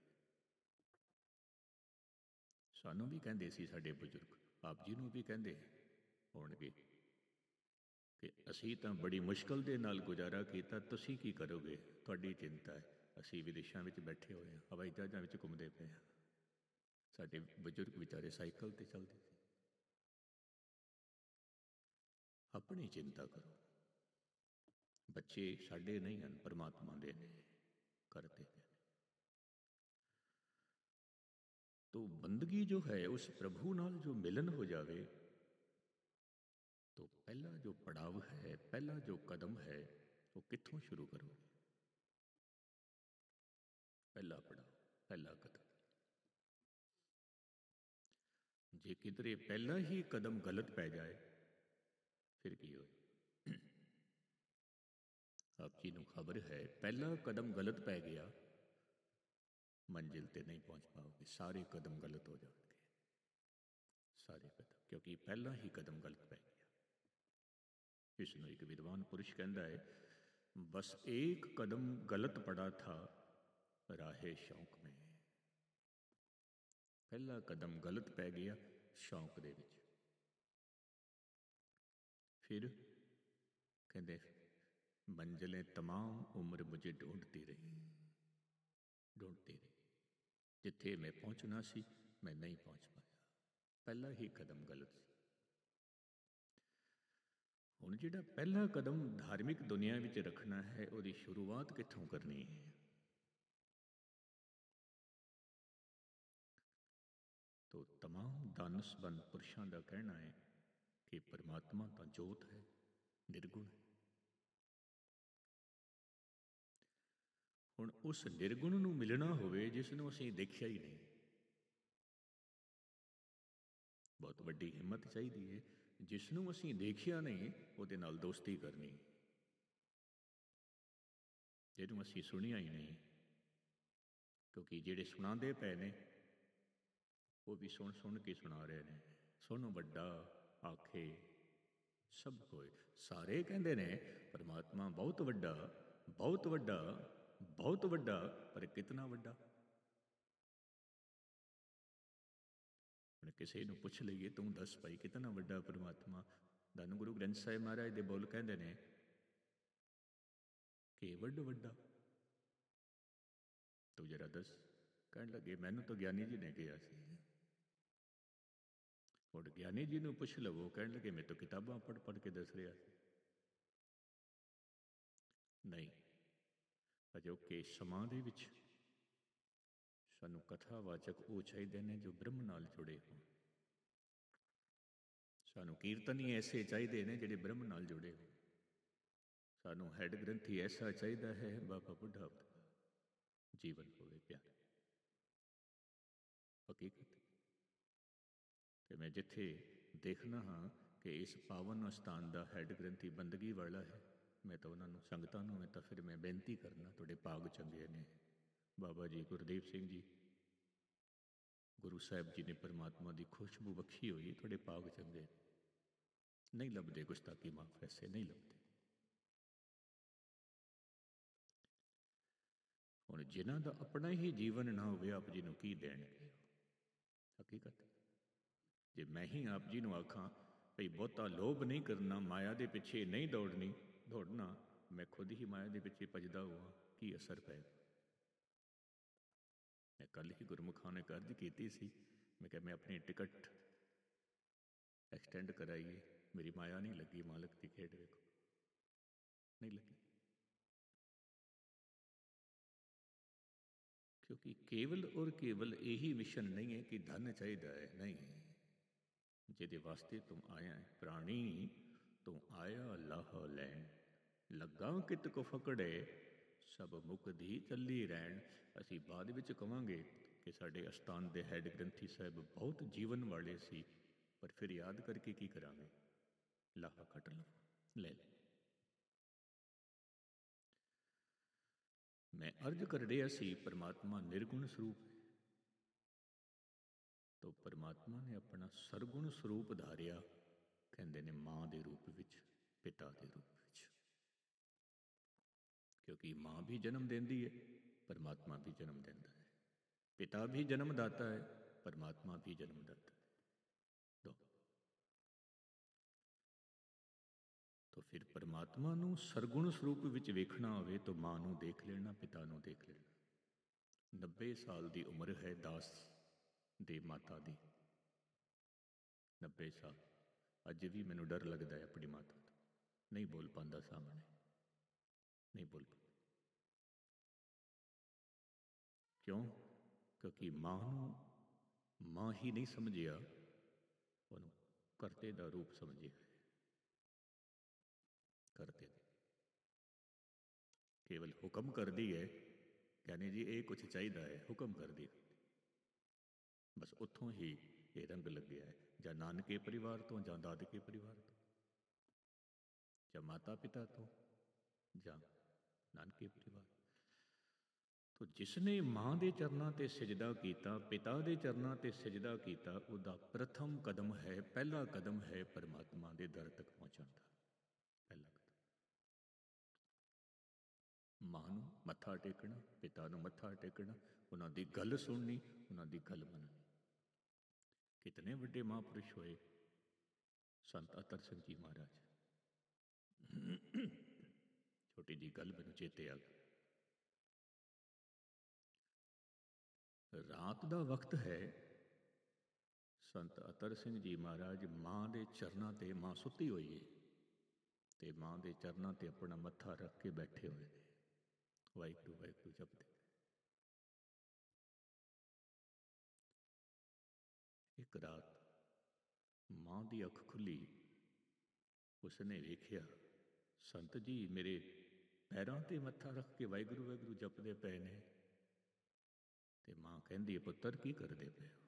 ਸਾਨੂੰ ਵੀ ਕਹਿੰਦੇ ਸੀ ਸਾਡੇ ਬਜ਼ੁਰਗ, ਆਪ ਜੀ ਨੂੰ ਵੀ ਕਹਿੰਦੇ ਹੋਣਗੇ ਕਿ ਅਸੀਂ ਤਾਂ ਬੜੀ ਮੁਸ਼ਕਿਲ ਦੇ ਨਾਲ ਗੁਜ਼ਾਰਾ ਕੀਤਾ, ਤੁਸੀਂ ਕੀ ਕਰੋਗੇ, ਤੁਹਾਡੀ ਚਿੰਤਾ ਹੈ। ਅਸੀਂ ਵਿਦੇਸ਼ਾਂ ਵਿੱਚ ਬੈਠੇ ਹੋਏ ਹਾਂ, ਹਵਾਈ ਜਹਾਜ਼ਾਂ ਵਿੱਚ ਘੁੰਮਦੇ ਪਏ ਹਾਂ, ਸਾਡੇ ਬਜ਼ੁਰਗ ਵਿਚਾਰੇ ਸਾਈਕਲ 'ਤੇ ਚੱਲਦੇ ਸੀ। ਆਪਣੀ ਚਿੰਤਾ ਕਰੋ। ਬੱਚੇ ਸਾਡੇ ਨਹੀਂ ਹਨ, ਪਰਮਾਤਮਾ ਦੇ ਨੇ, ਕਰਦੇ ਨੇ। ਤੋ ਬੰਦਗੀ ਜੋ ਹੈ ਉਸ ਪ੍ਰਭੂ ਨਾਲ ਜੋ ਮਿਲਨ ਹੋ ਜਾਵੇ, तो पहला जो पड़ाव है, पहला जो कदम है, वो कित्थों शुरू करोगे? पहला पड़ाव, पहला कदम। जे किधरे पहला ही कदम गलत पै जाए फिर की हो? आप जी नूं खबर है, पहला कदम गलत पै गया, मंजिल ते नहीं पहुंच पाओगे, सारे कदम गलत हो जाएंगे, सारे कदम, क्योंकि पहला ही कदम गलत पै गया। इसनों एक विद्वान पुरुष कहता है, बस एक कदम गलत पड़ा था राहे शौक में। पहला कदम गलत पै गया शौक दे विच, फिर कहते मंजिलें तमाम उम्र मुझे ढूंढती रही, ढूंढती रही, जिथे मैं पहुंचना सी मैं नहीं पहुंच पाया, पहला ही कदम गलत सी। ਹੁਣ ਜਿਹੜਾ ਪਹਿਲਾ ਕਦਮ ਧਾਰਮਿਕ ਦੁਨੀਆ ਵਿੱਚ ਰੱਖਣਾ ਹੈ, ਉਹਦੀ ਸ਼ੁਰੂਆਤ ਕਿੱਥੋਂ ਕਰਨੀ ਹੈ? ਤੋ ਤਮਾਮ ਦਾਨਸਬੰਦ ਪੁਰਸ਼ਾਂ ਦਾ ਕਹਿਣਾ ਹੈ ਕਿ ਪਰਮਾਤਮਾ ਤਾਂ ਜੋਤ ਹੈ, ਨਿਰਗੁਣ ਹੈ। ਹੁਣ ਉਸ ਨਿਰਗੁਣ ਨੂੰ ਮਿਲਣਾ ਹੋਵੇ ਜਿਸ ਨੂੰ ਅਸੀਂ ਦੇਖਿਆ ਹੀ ਨਹੀਂ, ਬਹੁਤ ਵੱਡੀ ਹਿੰਮਤ ਚਾਹੀਦੀ ਹੈ। ਜਿਸ ਨੂੰ ਅਸੀਂ ਦੇਖਿਆ ਨਹੀਂ ਉਹਦੇ ਨਾਲ ਦੋਸਤੀ ਕਰਨੀ, ਜਿਹਨੂੰ ਅਸੀਂ ਸੁਣਿਆ ਹੀ ਨਹੀਂ, ਕਿਉਂਕਿ ਜਿਹੜੇ ਸੁਣਾਉਂਦੇ ਪਏ ਨੇ ਉਹ ਵੀ ਸੁਣ ਸੁਣ ਕੇ ਸੁਣਾ ਰਹੇ ਨੇ। ਸੁਣ ਵੱਡਾ ਆਖੇ ਸਭ ਕੋਏ, ਸਾਰੇ ਕਹਿੰਦੇ ਨੇ ਪਰਮਾਤਮਾ ਬਹੁਤ ਵੱਡਾ, ਬਹੁਤ ਵੱਡਾ, ਬਹੁਤ ਵੱਡਾ, ਪਰ ਕਿਤਨਾ ਵੱਡਾ? ਹੁਣ ਕਿਸੇ ਨੂੰ ਪੁੱਛ ਲਈਏ, ਤੂੰ ਦੱਸ ਭਾਈ ਕਿਤਨਾ ਵੱਡਾ ਪਰਮਾਤਮਾ? ਧੰਨ ਗੁਰੂ ਗ੍ਰੰਥ ਸਾਹਿਬ ਮਹਾਰਾਜ ਦੇ ਬੋਲ ਕਹਿੰਦੇ ਨੇ ਕਿ ਵੱਡ ਵੱਡਾ, ਤੂੰ ਜਰਾ ਦੱਸ। ਕਹਿਣ ਲੱਗੇ ਮੈਨੂੰ ਤਾਂ ਗਿਆਨੀ ਜੀ ਨੇ ਕਿਹਾ ਸੀ। ਹੁਣ ਗਿਆਨੀ ਜੀ ਨੂੰ ਪੁੱਛ ਲਵੋ, ਕਹਿਣ ਲੱਗੇ ਮੈਂ ਤਾਂ ਕਿਤਾਬਾਂ ਪੜ੍ਹ ਪੜ੍ਹ ਕੇ ਦੱਸ ਰਿਹਾ ਸੀ। ਨਹੀਂ, ਅਜੋਕੇ ਸਮਾਂ ਦੇ ਵਿੱਚ ਸਾਨੂੰ ਕਥਾਵਾਚਕ ਉਹ ਚਾਹੀਦੇ ਨੇ ਜੋ ਬ੍ਰਹਮ ਨਾਲ ਜੁੜੇ ਹੋਣ। ਸਾਨੂੰ ਕੀਰਤਨੀ ਐਸੇ ਚਾਹੀਦੇ ਨੇ ਜਿਹੜੇ ਬ੍ਰਹਮ ਨਾਲ ਜੁੜੇ ਹੋਣ। ਸਾਨੂੰ ਹੈਡ ਗ੍ਰੰਥੀ ਐਸਾ ਚਾਹੀਦਾ ਹੈ ਬਾਬਾ ਬੁੱਢਾ ਜੀਵਨ ਹੋਵੇ ਪਿਆਰਾ। ਹਕੀਕਤ ਤੇ ਮੈਂ ਜਿੱਥੇ ਦੇਖਣਾ ਹਾਂ ਕਿ ਇਸ ਪਾਵਨ ਅਸਥਾਨ ਦਾ ਹੈਡ ਗ੍ਰੰਥੀ ਬੰਦਗੀ ਵਾਲਾ ਹੈ, ਮੈਂ ਤਾਂ ਉਹਨਾਂ ਨੂੰ ਸੰਗਤਾਂ ਨੂੰ ਮੈਂ ਤਾਂ ਫਿਰ ਮੈਂ ਬੇਨਤੀ ਕਰਨਾ, ਤੁਹਾਡੇ ਭਾਗ ਚੰਗੇ ਨੇ। ਬਾਬਾ ਜੀ ਗੁਰਦੇਵ ਸਿੰਘ ਜੀ ਗੁਰੂ ਸਾਹਿਬ ਜੀ ਨੇ ਪਰਮਾਤਮਾ ਦੀ ਖੁਸ਼ਬੂ ਬਖਸ਼ੀ ਹੋਈ, ਤੁਹਾਡੇ ਭਾਗ ਚੰਗੇ। ਨਹੀਂ ਲੱਭਦੇ ਗੁਸਤਾਖੀ ਮਾਫ ਐਸੇ ਨਹੀਂ ਲੱਭਦੇ। ਹੁਣ ਜਿਨ੍ਹਾਂ ਦਾ ਆਪਣਾ ਹੀ ਜੀਵਨ ਨਾ ਹੋਵੇ ਆਪ ਜੀ ਨੂੰ ਕੀ ਦੇਣਗੇ। ਹਕੀਕਤ ਜੇ ਮੈਂ ਹੀ ਆਪ ਜੀ ਨੂੰ ਆਖਾਂ ਭਈ ਬਹੁਤਾ ਲੋਭ ਨਹੀਂ ਕਰਨਾ, ਮਾਇਆ ਦੇ ਪਿੱਛੇ ਨਹੀਂ ਦੌੜਨੀ ਦੌੜਨਾ, ਮੈਂ ਖੁਦ ਹੀ ਮਾਇਆ ਦੇ ਪਿੱਛੇ ਭੱਜਦਾ ਹੋਵਾਂ, ਕੀ ਅਸਰ ਪਏਗਾ। ਮੈਂ ਕੱਲ੍ਹ ਹੀ ਗੁਰਮੁਖਾਂ ਨੇ ਅਰਜ਼ ਕੀਤੀ ਸੀ, ਮੈਂ ਕਿਹਾ ਮੈਂ ਆਪਣੀ ਟਿਕਟ ਐਕਸਟੈਂਡ ਕਰਾਈਏ, ਮੇਰੀ ਮਾਇਆ ਨਹੀਂ ਲੱਗੀ। ਮਾਲਕ ਦੀ ਖੇਡ ਵੇਖੋ, ਨਹੀਂ ਲੱਗੀ। ਕਿਉਂਕਿ ਕੇਵਲ ਔਰ ਕੇਵਲ ਇਹੀ ਮਿਸ਼ਨ ਨਹੀਂ ਹੈ ਕਿ ਧਨ ਚਾਹੀਦਾ ਹੈ, ਨਹੀਂ। ਜਿਹਦੇ ਵਾਸਤੇ ਤੂੰ ਆਇਆ ਹੈ ਪ੍ਰਾਣੀ, ਤੂੰ ਆਇਆ ਲਾਹ ਲੈਣ, ਲੱਗਾ ਕਿਤ ਕੋ ਫਕੜੇ, ਸਭ ਮੁਕਦੀ ਚੱਲੀ ਰਹਿਣ। ਅਸੀਂ ਬਾਅਦ ਵਿੱਚ ਕਹਾਂਗੇ ਕਿ ਸਾਡੇ ਅਸਥਾਨ ਦੇ ਹੈਡ ਗ੍ਰੰਥੀ ਸਾਹਿਬ ਬਹੁਤ ਜੀਵਨ ਵਾਲੇ ਸੀ, ਪਰ ਫਿਰ ਯਾਦ ਕਰਕੇ ਕੀ ਕਰਾਂਗੇ। ਲਾਹਾ ਕੱਟ ਲਓ, ਲੈ ਲੈ। ਮੈਂ ਅਰਜ਼ ਕਰ ਰਿਹਾ ਸੀ ਪਰਮਾਤਮਾ ਨਿਰਗੁਣ ਸਰੂਪ ਹੈ, ਤਾਂ ਪਰਮਾਤਮਾ ਨੇ ਆਪਣਾ ਸਰਗੁਣ ਸਰੂਪ ਧਾਰਿਆ, ਕਹਿੰਦੇ ਨੇ ਮਾਂ ਦੇ ਰੂਪ ਵਿੱਚ, ਪਿਤਾ ਦੇ ਰੂਪ ਵਿੱਚ। ਕਿਉਂਕਿ ਮਾਂ ਵੀ ਜਨਮ ਦਿੰਦੀ ਹੈ, ਪਰਮਾਤਮਾ ਵੀ ਜਨਮ ਦਿੰਦਾ ਹੈ। ਪਿਤਾ ਵੀ ਜਨਮ ਦਾਤਾ ਹੈ, ਪਰਮਾਤਮਾ ਵੀ ਜਨਮ ਦਾਤਾ ਹੈ। ਦੋ ਤਾਂ ਫਿਰ ਪਰਮਾਤਮਾ ਨੂੰ ਸਰਗੁਣ ਸਰੂਪ ਵਿੱਚ ਵੇਖਣਾ ਹੋਵੇ ਤਾਂ ਮਾਂ ਨੂੰ ਦੇਖ ਲੈਣਾ, ਪਿਤਾ ਨੂੰ ਦੇਖ ਲੈਣਾ। ਨੱਬੇ ਸਾਲ ਦੀ ਉਮਰ ਹੈ ਦਾਸ ਦੇ ਮਾਤਾ ਦੀ, ਨੱਬੇ ਸਾਲ। ਅੱਜ ਵੀ ਮੈਨੂੰ ਡਰ ਲੱਗਦਾ ਹੈ ਆਪਣੀ ਮਾਤਾ ਤੋਂ, ਨਹੀਂ ਬੋਲ ਪਾਉਂਦਾ ਸਾਹਮਣੇ, ਨਹੀਂ ਬੋਲ ਪਾਉਂਦਾ। ਕਿਉਂ? ਕਿਉਂਕਿ ਮਾਂ ਨੂੰ ਮਾਂ ਹੀ ਨਹੀਂ ਸਮਝਿਆ, ਉਹਨੂੰ ਕਰਤੇ ਦਾ ਰੂਪ ਸਮਝਿਆ। ਕਰਤੇ ਕੇਵਲ ਹੁਕਮ ਕਰਦੀ ਹੈ, ਕਹਿੰਦੇ ਜੀ ਇਹ ਕੁਛ ਚਾਹੀਦਾ ਹੈ, ਹੁਕਮ ਕਰਦੀ, ਬਸ ਉੱਥੋਂ ਹੀ ਇਹ ਰੰਗ ਲੱਗਿਆ ਹੈ। ਜਾਂ ਨਾਨਕੇ ਪਰਿਵਾਰ ਤੋਂ, ਜਾਂ ਦਾਦਕੇ ਪਰਿਵਾਰ ਤੋਂ, ਜਾਂ ਮਾਤਾ ਪਿਤਾ ਤੋਂ, ਜਾਂ ਨਾਨਕੇ ਪਰਿਵਾਰ। ਤੋ ਜਿਸਨੇ ਮਾਂ ਦੇ ਚਰਨਾਂ ਤੇ ਸਜਦਾ ਕੀਤਾ, ਪਿਤਾ ਦੇ ਚਰਨਾਂ ਤੇ ਸਜਦਾ ਕੀਤਾ, ਉਹਦਾ ਪ੍ਰਥਮ ਕਦਮ ਹੈ, ਪਹਿਲਾ ਕਦਮ ਹੈ ਪਰਮਾਤਮਾ ਦੇ ਦਰ ਤੱਕ ਪਹੁੰਚਣ ਦਾ। ਪਹਿਲਾ ਕਦਮ ਮਾਂ ਨੂੰ ਮੱਥਾ ਟੇਕਣਾ, ਪਿਤਾ ਨੂੰ ਮੱਥਾ ਟੇਕਣਾ, ਉਹਨਾਂ ਦੀ ਗੱਲ ਸੁਣਨੀ, ਉਹਨਾਂ ਦੀ ਗੱਲ ਮੰਨਣੀ। ਕਿਤਨੇ ਵੱਡੇ ਮਹਾਂਪੁਰਸ਼ ਹੋਏ ਸੰਤ ਅਤਰ ਸਿੰਘ ਜੀ ਮਹਾਰਾਜ। ਛੋਟੀ ਜਿਹੀ ਗੱਲ ਮੈਨੂੰ ਚੇਤੇ ਆ ਗਈ। ਰਾਤ ਦਾ ਵਕਤ ਹੈ, ਸੰਤ ਅਤਰ ਸਿੰਘ ਜੀ ਮਹਾਰਾਜ ਮਾਂ ਦੇ ਚਰਨਾਂ ਤੇ, ਮਾਂ ਸੁੱਤੀ ਹੋਈ ਹੈ ਤੇ ਮਾਂ ਦੇ ਚਰਨਾਂ ਤੇ ਆਪਣਾ ਮੱਥਾ ਰੱਖ ਕੇ ਬੈਠੇ ਹੋਏ ਨੇ, ਵਾਹਿਗੁਰੂ ਵਾਹਿਗੁਰੂ ਜਪਦੇ। ਇੱਕ ਰਾਤ ਮਾਂ ਦੀ ਅੱਖ ਖੁੱਲੀ, ਉਸਨੇ ਵੇਖਿਆ ਸੰਤ ਜੀ ਮੇਰੇ ਪੈਰਾਂ ਤੇ ਮੱਥਾ ਰੱਖ ਕੇ ਵਾਹਿਗੁਰੂ ਵਾਹਿਗੁਰੂ ਜਪਦੇ ਪਏ ਨੇ। ਤੇ ਮਾਂ ਕਹਿੰਦੀ ਹੈ ਪੁੱਤਰ ਕੀ ਕਰਦੇ ਪਏ ਹੋ,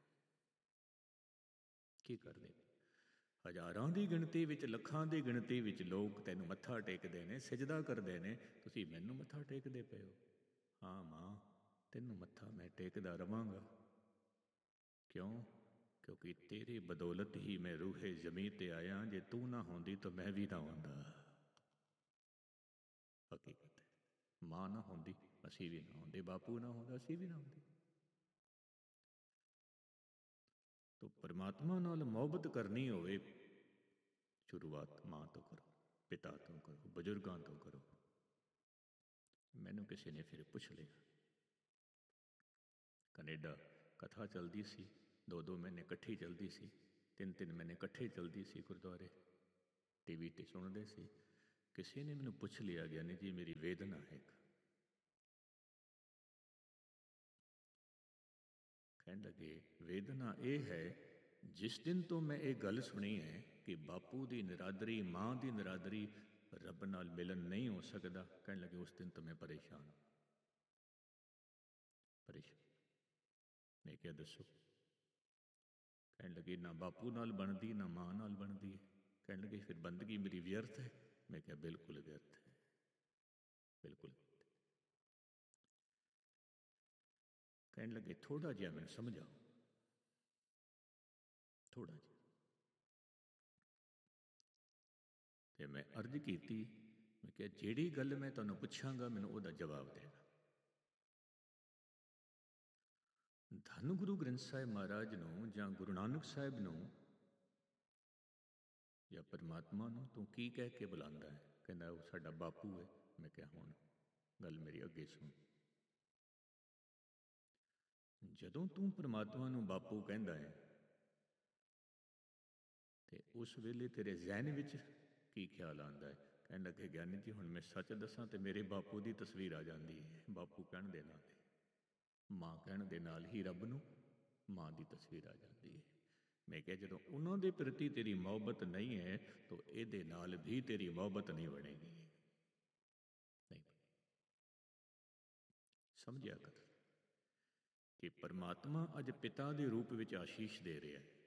ਕੀ ਕਰਦੇ? ਹਜ਼ਾਰਾਂ ਦੀ ਗਿਣਤੀ ਵਿੱਚ, ਲੱਖਾਂ ਦੀ ਗਿਣਤੀ ਵਿੱਚ ਲੋਕ ਤੈਨੂੰ ਮੱਥਾ ਟੇਕਦੇ ਨੇ, ਸਜਦਾ ਕਰਦੇ ਨੇ, ਤੁਸੀਂ ਮੈਨੂੰ ਮੱਥਾ ਟੇਕਦੇ ਪਏ ਹੋ। ਹਾਂ ਮਾਂ, ਤੈਨੂੰ ਮੱਥਾ ਮੈਂ ਟੇਕਦਾ ਰਵਾਂਗਾ। ਕਿਉਂ? ਕਿਉਂਕਿ ਤੇਰੀ ਬਦੌਲਤ ਹੀ ਮੈਂ ਰੂਹੇ ਜ਼ਮੀਂ ਤੇ ਆਇਆ, ਜੇ ਤੂੰ ਨਾ ਹੁੰਦੀ ਤਾਂ ਮੈਂ ਵੀ ਨਾ ਆਉਂਦਾ। ਹਕੀਕਤ ਹੈ, ਮਾਂ ਨਾ ਹੁੰਦੀ ਅਸੀਂ ਵੀ ਨਾ ਹੁੰਦੇ, ਬਾਪੂ ਨਾ ਹੁੰਦਾ ਅਸੀਂ ਵੀ ਨਾ ਹੁੰਦੇ। ਤੋ ਪਰਮਾਤਮਾ ਨਾਲ ਮੁਹੱਬਤ ਕਰਨੀ ਹੋਵੇ, ਸ਼ੁਰੂਆਤ ਮਾਂ ਤੋਂ ਕਰੋ, ਪਿਤਾ ਤੋਂ ਕਰੋ, ਬਜ਼ੁਰਗਾਂ ਤੋਂ ਕਰੋ। ਮੈਨੂੰ ਕਿਸੇ ਨੇ ਫਿਰ ਪੁੱਛ ਲਿਆ, ਕੈਨੇਡਾ ਕਥਾ ਚੱਲਦੀ ਸੀ, ਦੋ ਦੋ ਮਹੀਨੇ ਇਕੱਠੀ ਚੱਲਦੀ ਸੀ, ਤਿੰਨ ਤਿੰਨ ਮਹੀਨੇ ਇਕੱਠੇ ਚੱਲਦੀ ਸੀ, ਗੁਰਦੁਆਰੇ ਟੀ ਵੀ 'ਤੇ ਸੁਣਦੇ ਸੀ। ਕਿਸੇ ਨੇ ਮੈਨੂੰ ਪੁੱਛ ਲਿਆ, ਗਿਆਨੀ ਜੀ ਮੇਰੀ ਵੇਦਨਾ ਹੈ, ਕਹਿਣ ਲੱਗੇ ਵੇਦਨਾ ਇਹ ਹੈ, ਜਿਸ ਦਿਨ ਤੋਂ ਮੈਂ ਇਹ ਗੱਲ ਸੁਣੀ ਹੈ ਕਿ ਬਾਪੂ ਦੀ ਨਿਰਾਦਰੀ, ਮਾਂ ਦੀ ਨਿਰਾਦਰੀ, ਰੱਬ ਨਾਲ ਮਿਲਨ ਨਹੀਂ ਹੋ ਸਕਦਾ, ਕਹਿਣ ਲੱਗੇ ਉਸ ਦਿਨ ਤੋਂ ਮੈਂ ਪਰੇਸ਼ਾਨ ਪਰੇਸ਼ਾਨ ਮੈਂ ਕਿਹਾ ਦੱਸੋ? ਕਹਿਣ ਲੱਗੇ ਨਾ ਬਾਪੂ ਨਾਲ ਬਣਦੀ, ਨਾ ਮਾਂ ਨਾਲ ਬਣਦੀ ਹੈ। ਕਹਿਣ ਲੱਗੇ ਫਿਰ ਬੰਦਗੀ ਮੇਰੀ ਵਿਅਰਥ ਹੈ? ਮੈਂ ਕਿਹਾ ਬਿਲਕੁਲ ਵਿਅਰਥ ਹੈ, ਬਿਲਕੁਲ। ਕਹਿਣ ਲੱਗੇ ਥੋੜ੍ਹਾ ਜਿਹਾ ਮੈਨੂੰ ਸਮਝਾਓ, ਥੋੜ੍ਹਾ ਜਿਹਾ। ਤੇ ਮੈਂ ਅਰਜ਼ ਕੀਤੀ, ਮੈਂ ਕਿਹਾ ਜਿਹੜੀ ਗੱਲ ਮੈਂ ਤੁਹਾਨੂੰ ਪੁੱਛਾਂਗਾ ਮੈਨੂੰ ਉਹਦਾ ਜਵਾਬ ਦੇਣਾ। ਧੰਨ ਗੁਰੂ ਗ੍ਰੰਥ ਸਾਹਿਬ ਮਹਾਰਾਜ ਨੂੰ ਜਾਂ ਗੁਰੂ ਨਾਨਕ ਸਾਹਿਬ ਨੂੰ ਜਾਂ ਪਰਮਾਤਮਾ ਨੂੰ ਤੂੰ ਕੀ ਕਹਿ ਕੇ ਬੁਲਾਉਂਦਾ ਹੈ? ਕਹਿੰਦਾ ਉਹ ਸਾਡਾ ਬਾਪੂ ਹੈ। ਮੈਂ ਕਿਹਾ ਹੁਣ ਗੱਲ ਮੇਰੀ ਅੱਗੇ ਸੁਣ। ਜਦੋਂ ਤੂੰ ਪਰਮਾਤਮਾ ਨੂੰ ਬਾਪੂ ਕਹਿੰਦਾ ਹੈ ਤੇ ਉਸ ਵੇਲੇ ਤੇਰੇ ਜ਼ਹਿਨ ਵਿੱਚ ਕੀ ਖਿਆਲ ਆਉਂਦਾ ਹੈ? ਕਹਿਣ ਲੱਗੇ ਗਿਆਨੀ ਜੀ ਹੁਣ ਮੈਂ ਸੱਚ ਦੱਸਾਂ ਤੇ ਮੇਰੇ ਬਾਪੂ ਦੀ ਤਸਵੀਰ ਆ ਜਾਂਦੀ ਹੈ। ਬਾਪੂ ਕਹਿਣ ਦੇ ਨਾਲ, ਮਾਂ ਕਹਿਣ ਦੇ ਨਾਲ ਹੀ ਰੱਬ ਨੂੰ ਮਾਂ ਦੀ ਤਸਵੀਰ ਆ ਜਾਂਦੀ ਹੈ। ਮੈਂ ਕਿਹਾ ਜਦੋਂ ਉਹਨਾਂ ਦੇ ਪ੍ਰਤੀ ਤੇਰੀ ਮੁਹੱਬਤ ਨਹੀਂ ਹੈ ਤਾਂ ਇਹਦੇ ਨਾਲ ਵੀ ਤੇਰੀ ਮੁਹੱਬਤ ਨਹੀਂ ਬਣੇਗੀ, ਨਹੀਂ। ਸਮਝਿਆ ਕਰ ਕਿ ਪਰਮਾਤਮਾ ਅੱਜ ਪਿਤਾ ਦੇ ਰੂਪ ਵਿੱਚ ਆਸ਼ੀਸ਼ ਦੇ ਰਿਹਾ ਹੈ,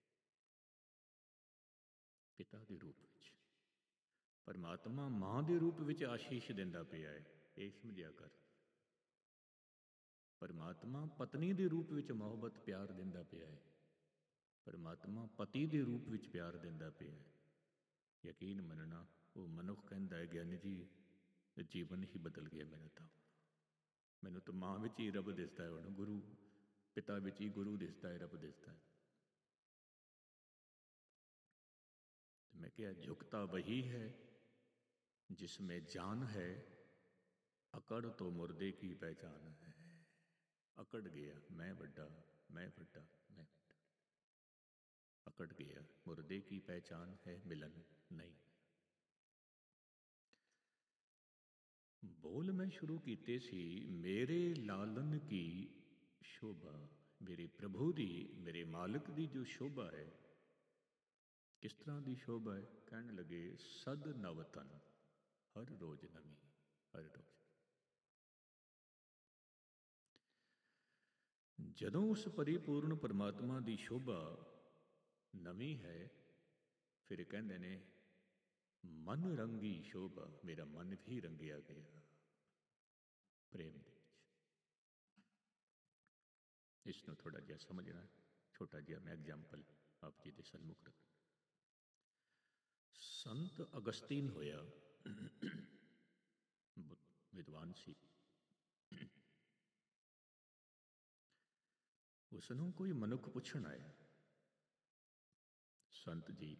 ਪਿਤਾ ਦੇ ਰੂਪ ਵਿੱਚ। ਪਰਮਾਤਮਾ ਮਾਂ ਦੇ ਰੂਪ ਵਿੱਚ ਆਸ਼ੀਸ਼ ਦਿੰਦਾ ਪਿਆ ਹੈ, ਇਹ ਸਮਝਿਆ ਕਰ। ਪਰਮਾਤਮਾ ਪਤਨੀ ਦੇ ਰੂਪ ਵਿੱਚ ਮੁਹੱਬਤ ਪਿਆਰ ਦਿੰਦਾ ਪਿਆ ਹੈ, ਪਰਮਾਤਮਾ ਪਤੀ ਦੇ ਰੂਪ ਵਿੱਚ ਪਿਆਰ ਦਿੰਦਾ ਪਿਆ ਹੈ। ਯਕੀਨ ਮੰਨਣਾ, ਉਹ ਮਨੁੱਖ ਕਹਿੰਦਾ ਹੈ ਗਿਆਨੀ ਜੀ ਜੀਵਨ ਹੀ ਬਦਲ ਗਿਆ ਮੇਰਾ ਤਾਂ। ਮੈਨੂੰ ਤਾਂ ਮਾਂ ਵਿੱਚ ਹੀ ਰੱਬ ਦਿਸਦਾ ਹੈ, ਹੁਣ ਗੁਰੂ ਪਿਤਾ ਵਿੱਚ ਹੀ ਗੁਰੂ ਦਿਸਦਾ ਹੈ, ਰੱਬ ਦਿਸਦਾ ਹੈ। ਮੈਂ ਕਿਹਾ ਝੁਕਤਾ ਵਹੀ ਹੈ ਜਿਸमें जान है, अकड़ तो मुर्दे की पहचान है। अकड़ गया मैं ਵੱਡਾ, मैं ਵੱਡਾ, मैं ਵੱਡਾ, अकड़ गया मुर्दे की पहचान है, मिलन नहीं। बोल मैं शुरू ਕੀਤੇ ਸੀ, ਮੇਰੇ ਲਾਲਨ ਕੀ ਸ਼ੋਭਾ, ਮੇਰੇ ਪ੍ਰਭੂ ਦੀ, ਮੇਰੇ ਮਾਲਕ ਦੀ ਜੋ ਸ਼ੋਭਾ ਹੈ, ਕਿਸ ਤਰ੍ਹਾਂ ਦੀ ਸ਼ੋਭਾ ਹੈ? ਕਹਿਣ ਲੱਗੇ ਸਦ ਨਵਤਨ, ਹਰ ਰੋਜ਼ ਨਵੀਂ, ਹਰ ਰੋਜ਼। ਜਦੋਂ ਉਸ ਪਰਿਪੂਰਨ ਪਰਮਾਤਮਾ ਦੀ ਸ਼ੋਭਾ ਨਵੀਂ ਹੈ, ਫਿਰ ਕਹਿੰਦੇ ਨੇ ਮਨ ਰੰਗੀ ਸ਼ੋਭਾ, ਮੇਰਾ ਮਨ ਵੀ ਰੰਗਿਆ ਗਿਆ ਪ੍ਰੇਮ ਦੇ ਵਿੱਚ। ਇਸ ਨੂੰ ਥੋੜ੍ਹਾ ਜਿਹਾ ਸਮਝਣਾ, ਛੋਟਾ ਜਿਹਾ ਮੈਂ ਐਗਜ਼ਾਮਪਲ ਆਪ ਜੀ ਦੇ ਸਨਮੁਖ ਰੱਖ। ਸੰਤ ਅਗਸਤੀਨ ਹੋਇਆ, ਵਿਦਵਾਨ ਸੀ। ਉਸ ਨੂੰ ਕੋਈ ਮਨੁੱਖ ਪੁੱਛਣ ਆਇਆ, ਸੰਤ ਜੀ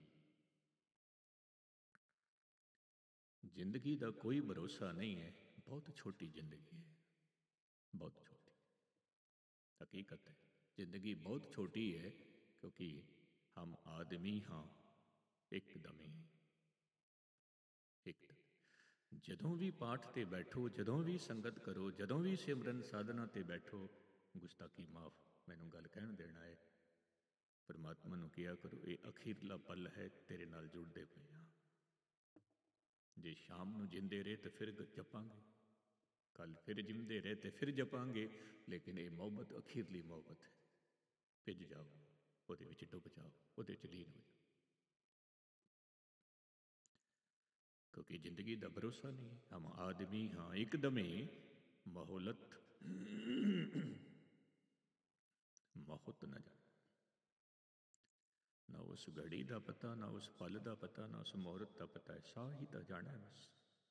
ਜ਼ਿੰਦਗੀ ਦਾ ਕੋਈ ਭਰੋਸਾ ਨਹੀਂ ਹੈ, ਬਹੁਤ ਛੋਟੀ ਜ਼ਿੰਦਗੀ ਹੈ, ਬਹੁਤ ਛੋਟੀ ਹਕੀਕਤ ਹੈ। ਜ਼ਿੰਦਗੀ ਬਹੁਤ ਛੋਟੀ ਹੈ ਕਿਉਂਕਿ ਹਮ ਆਦਮੀ ਹਾਂ, ਇੱਕਦਮ ਹੀ ਇੱਕਦਮ। ਜਦੋਂ ਵੀ ਪਾਠ 'ਤੇ ਬੈਠੋ, ਜਦੋਂ ਵੀ ਸੰਗਤ ਕਰੋ, ਜਦੋਂ ਵੀ ਸਿਮਰਨ ਸਾਧਨਾ 'ਤੇ ਬੈਠੋ, ਗੁਸਤਾਖੀ ਮਾਫ, ਮੈਨੂੰ ਗੱਲ ਕਹਿਣ ਦੇਣਾ ਹੈ। ਪਰਮਾਤਮਾ ਨੂੰ ਕਿਹਾ ਕਰੋ ਇਹ ਅਖੀਰਲਾ ਪਲ ਹੈ, ਤੇਰੇ ਨਾਲ ਜੁੜਦੇ ਪਏ ਹਾਂ। ਜੇ ਸ਼ਾਮ ਨੂੰ ਜਿੰਦੇ ਰਹੇ ਤਾਂ ਫਿਰ ਜਪਾਂਗੇ, ਕੱਲ ਫਿਰ ਜਿੰਦੇ ਰਹੇ ਤੇ ਫਿਰ ਜਪਾਂਗੇ, ਲੇਕਿਨ ਇਹ ਮੁਹੱਬਤ ਅਖੀਰਲੀ ਮੁਹੱਬਤ ਹੈ। ਭਿੱਜ ਜਾਓ ਉਹਦੇ ਵਿੱਚ, ਡੁੱਬ ਜਾਓ ਉਹਦੇ 'ਚ, ਲੀਨ ਹੋ ਜਾਓ, ਕਿਉਂਕਿ ਜ਼ਿੰਦਗੀ ਦਾ ਭਰੋਸਾ ਨਹੀਂ। ਹਮ ਆਦਮੀ ਹਾਂ ਇੱਕਦਮੇ, ਮਹੋਲਤ ਮਹੁਤ ਨਾ ਜਾਣਾ। ਨਾ ਉਸ ਘੜੀ ਦਾ ਪਤਾ, ਨਾ ਉਸ ਪਲ ਦਾ ਪਤਾ, ਨਾ ਉਸ ਮੁਹੂਰਤ ਦਾ ਪਤਾ ਹੈ। ਸਾਹ ਹੀ ਤਾਂ ਜਾਣਾ ਬਸ।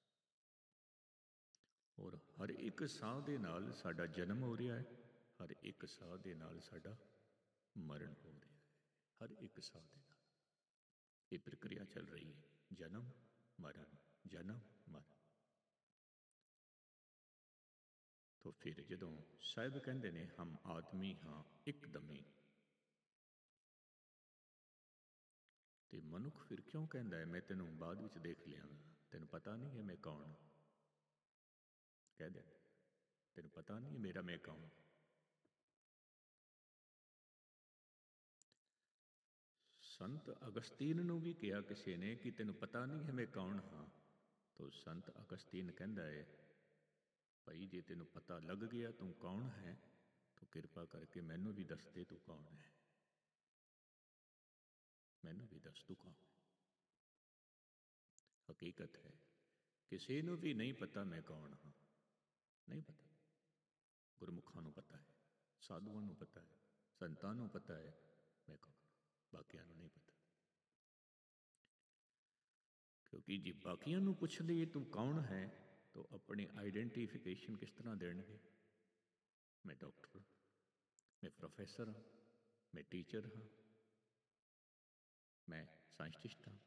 ਔਰ ਹਰ ਇੱਕ ਸਾਹ ਦੇ ਨਾਲ ਸਾਡਾ ਜਨਮ ਹੋ ਰਿਹਾ ਹੈ, ਹਰ ਇੱਕ ਸਾਹ ਦੇ ਨਾਲ ਸਾਡਾ ਮਰਨ ਹੋ ਰਿਹਾ ਹੈ, ਹਰ ਇੱਕ ਸਾਹ ਦੇ ਨਾਲ ਇਹ ਪ੍ਰਕਿਰਿਆ ਚੱਲ ਰਹੀ ਹੈ, ਜਨਮ ਮਰਨ, ਜਨਮ ਮਰਨ। ਤੋ ਫਿਰ ਜਦੋਂ ਸਾਹਿਬ ਕਹਿੰਦੇ ਨੇ ਹਮ ਆਦਮੀ ਹਾਂ ਇੱਕਦਮੇ, ਤੇ ਮਨੁੱਖ ਫਿਰ ਕਿਉਂ ਕਹਿੰਦਾ ਹੈ ਮੈਂ ਤੈਨੂੰ ਬਾਅਦ ਵਿੱਚ ਦੇਖ ਲਿਆਂਗਾ, ਤੈਨੂੰ ਪਤਾ ਨਹੀਂ ਹੈ ਮੈਂ ਕੌਣ? ਕਹਿ ਦੇ ਤੈਨੂੰ ਪਤਾ ਨਹੀਂ ਮੇਰਾ ਮੈਂ ਕੌਣ? ਸੰਤ ਅਗਸਤੀਨ ਨੂੰ ਵੀ ਕਿਹਾ ਕਿਸੇ ਨੇ ਕਿ ਤੈਨੂੰ ਪਤਾ ਨਹੀਂ ਹੈ ਮੈਂ ਕੌਣ ਹਾਂ। ਤੋ ਸੰਤ ਅਗਸਤੀਨ ਕਹਿੰਦਾ ਹੈ, ਭਾਈ ਜੇ ਤੈਨੂੰ ਪਤਾ ਲੱਗ ਗਿਆ ਤੂੰ ਕੌਣ ਹੈ ਤਾਂ ਕਿਰਪਾ ਕਰਕੇ ਮੈਨੂੰ ਵੀ ਦੱਸ ਦੇ ਤੂੰ ਕੌਣ ਹੈ, ਮੈਨੂੰ ਵੀ ਦੱਸ ਤੂੰ ਕੌਣ। ਹਕੀਕਤ ਹੈ ਕਿਸੇ ਨੂੰ ਵੀ ਨਹੀਂ ਪਤਾ ਮੈਂ ਕੌਣ ਹਾਂ, ਨਹੀਂ ਪਤਾ। ਗੁਰਮੁਖਾਂ ਨੂੰ ਪਤਾ ਹੈ, ਸਾਧੂਆਂ ਨੂੰ ਪਤਾ ਹੈ, ਸੰਤਾਂ ਨੂੰ ਪਤਾ ਹੈ ਮੈਂ ਕੌਣ, ਬਾਕੀਆਂ ਨੂੰ ਨਹੀਂ ਪਤਾ। ਕਿਉਂਕਿ ਜੇ ਬਾਕੀਆਂ ਨੂੰ ਪੁੱਛ ਲਈਏ ਤੂੰ ਕੌਣ ਹੈ ਤਾਂ ਆਪਣੀ ਆਈਡੈਂਟੀਫਿਕੇਸ਼ਨ ਕਿਸ ਤਰ੍ਹਾਂ ਦੇਣਗੇ? ਮੈਂ ਡਾਕਟਰ, ਮੈਂ ਪ੍ਰੋਫੈਸਰ ਹਾਂ, ਮੈਂ ਟੀਚਰ ਹਾਂ, ਮੈਂ ਸਾਇੰਟਿਸਟ ਹਾਂ।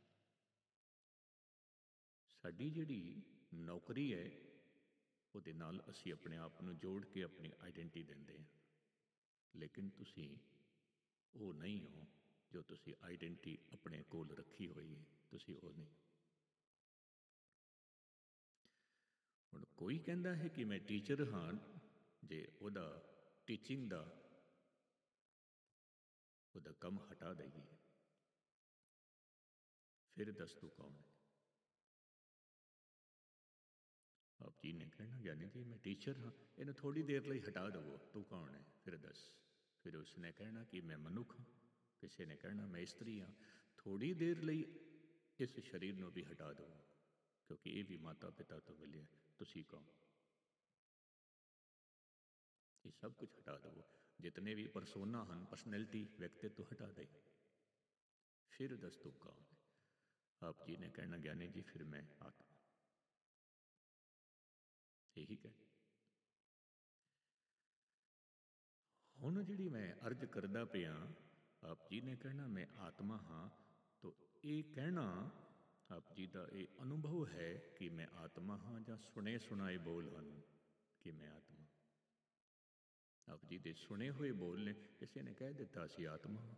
ਸਾਡੀ ਜਿਹੜੀ ਨੌਕਰੀ ਹੈ ਉਹਦੇ ਨਾਲ ਅਸੀਂ ਆਪਣੇ ਆਪ ਨੂੰ ਜੋੜ ਕੇ ਆਪਣੀ ਆਈਡੈਂਟੀ ਦਿੰਦੇ ਹਾਂ, ਲੇਕਿਨ ਤੁਸੀਂ ਉਹ ਨਹੀਂ ਹੋ ਜੋ ਤੁਸੀਂ ਆਈਡੈਂਟੀ ਆਪਣੇ ਕੋਲ ਰੱਖੀ ਹੋਈ ਹੈ, ਤੁਸੀਂ ਉਹ ਨਹੀਂ। ਹੁਣ ਕੋਈ ਕਹਿੰਦਾ ਹੈ ਕਿ ਮੈਂ ਟੀਚਰ ਹਾਂ, ਜੇ ਉਹਦਾ ਟੀਚਿੰਗ ਦਾ ਉਹਦਾ ਕੰਮ ਹਟਾ ਦੇਈਏ ਫਿਰ ਦੱਸ ਤੂੰ ਕੌਣ ਹੈ? ਆਪ ਜੀ ਨੇ ਕਹਿਣਾ ਗਿਆਨੀ ਜੀ ਮੈਂ ਟੀਚਰ ਹਾਂ, ਇਹਨੂੰ ਥੋੜ੍ਹੀ ਦੇਰ ਲਈ ਹਟਾ ਦੇਵੋ, ਤੂੰ ਕੌਣ ਹੈ ਫਿਰ ਦੱਸ। ਫਿਰ ਉਸਨੇ ਕਹਿਣਾ ਕਿ ਮੈਂ ਮਨੁੱਖ ਹਾਂ, ਕਿਸੇ ਨੇ ਕਹਿਣਾ ਮੈਂ ਇਸਤਰੀ ਹਾਂ। ਥੋੜ੍ਹੀ ਦੇਰ ਲਈ ਇਸ ਸਰੀਰ ਨੂੰ ਵੀ ਹਟਾ ਦੇਵੋ ਕਿਉਂਕਿ ਇਹ ਵੀ ਮਾਤਾ ਪਿਤਾ ਤੋਂ ਮਿਲਿਆ, ਤੁਸੀਂ ਕੌਣ? ਇਹ ਸਭ ਕੁਝ ਹਟਾ ਦੇਵੋ, ਜਿਤਨੇ ਵੀ ਪਰਸੋਨਾ ਹਨ, ਪਰਸਨੈਲਿਟੀ ਵਿਅਕਤਿਤਵ ਹਟਾ ਦੇ, ਫਿਰ ਦੱਸ ਤੂੰ ਕੌਣ ਹੈ? ਆਪ ਜੀ ਨੇ ਕਹਿਣਾ ਗਿਆਨੀ ਜੀ ਫਿਰ ਮੈਂ ਆਤਮਾ, ਇਹੀ ਕਹਿ। ਹੁਣ ਜਿਹੜੀ ਮੈਂ ਅਰਜ਼ ਕਰਦਾ ਪਿਆ, ਆਪ ਜੀ ਨੇ ਕਹਿਣਾ ਮੈਂ ਆਤਮਾ ਹਾਂ, ਤਾਂ ਇਹ ਕਹਿਣਾ ਆਪ ਜੀ ਦਾ ਇਹ ਅਨੁਭਵ ਹੈ ਕਿ ਮੈਂ ਆਤਮਾ ਹਾਂ ਜਾਂ ਸੁਣੇ ਸੁਣਾਏ ਬੋਲ ਹਨ ਕਿ ਮੈਂ ਆਤਮਾ? ਆਪ ਜੀ ਦੇ ਸੁਣੇ ਹੋਏ ਬੋਲ ਨੇ, ਕਿਸੇ ਨੇ ਕਹਿ ਦਿੱਤਾ ਸੀ ਆਤਮਾ ਹਾਂ।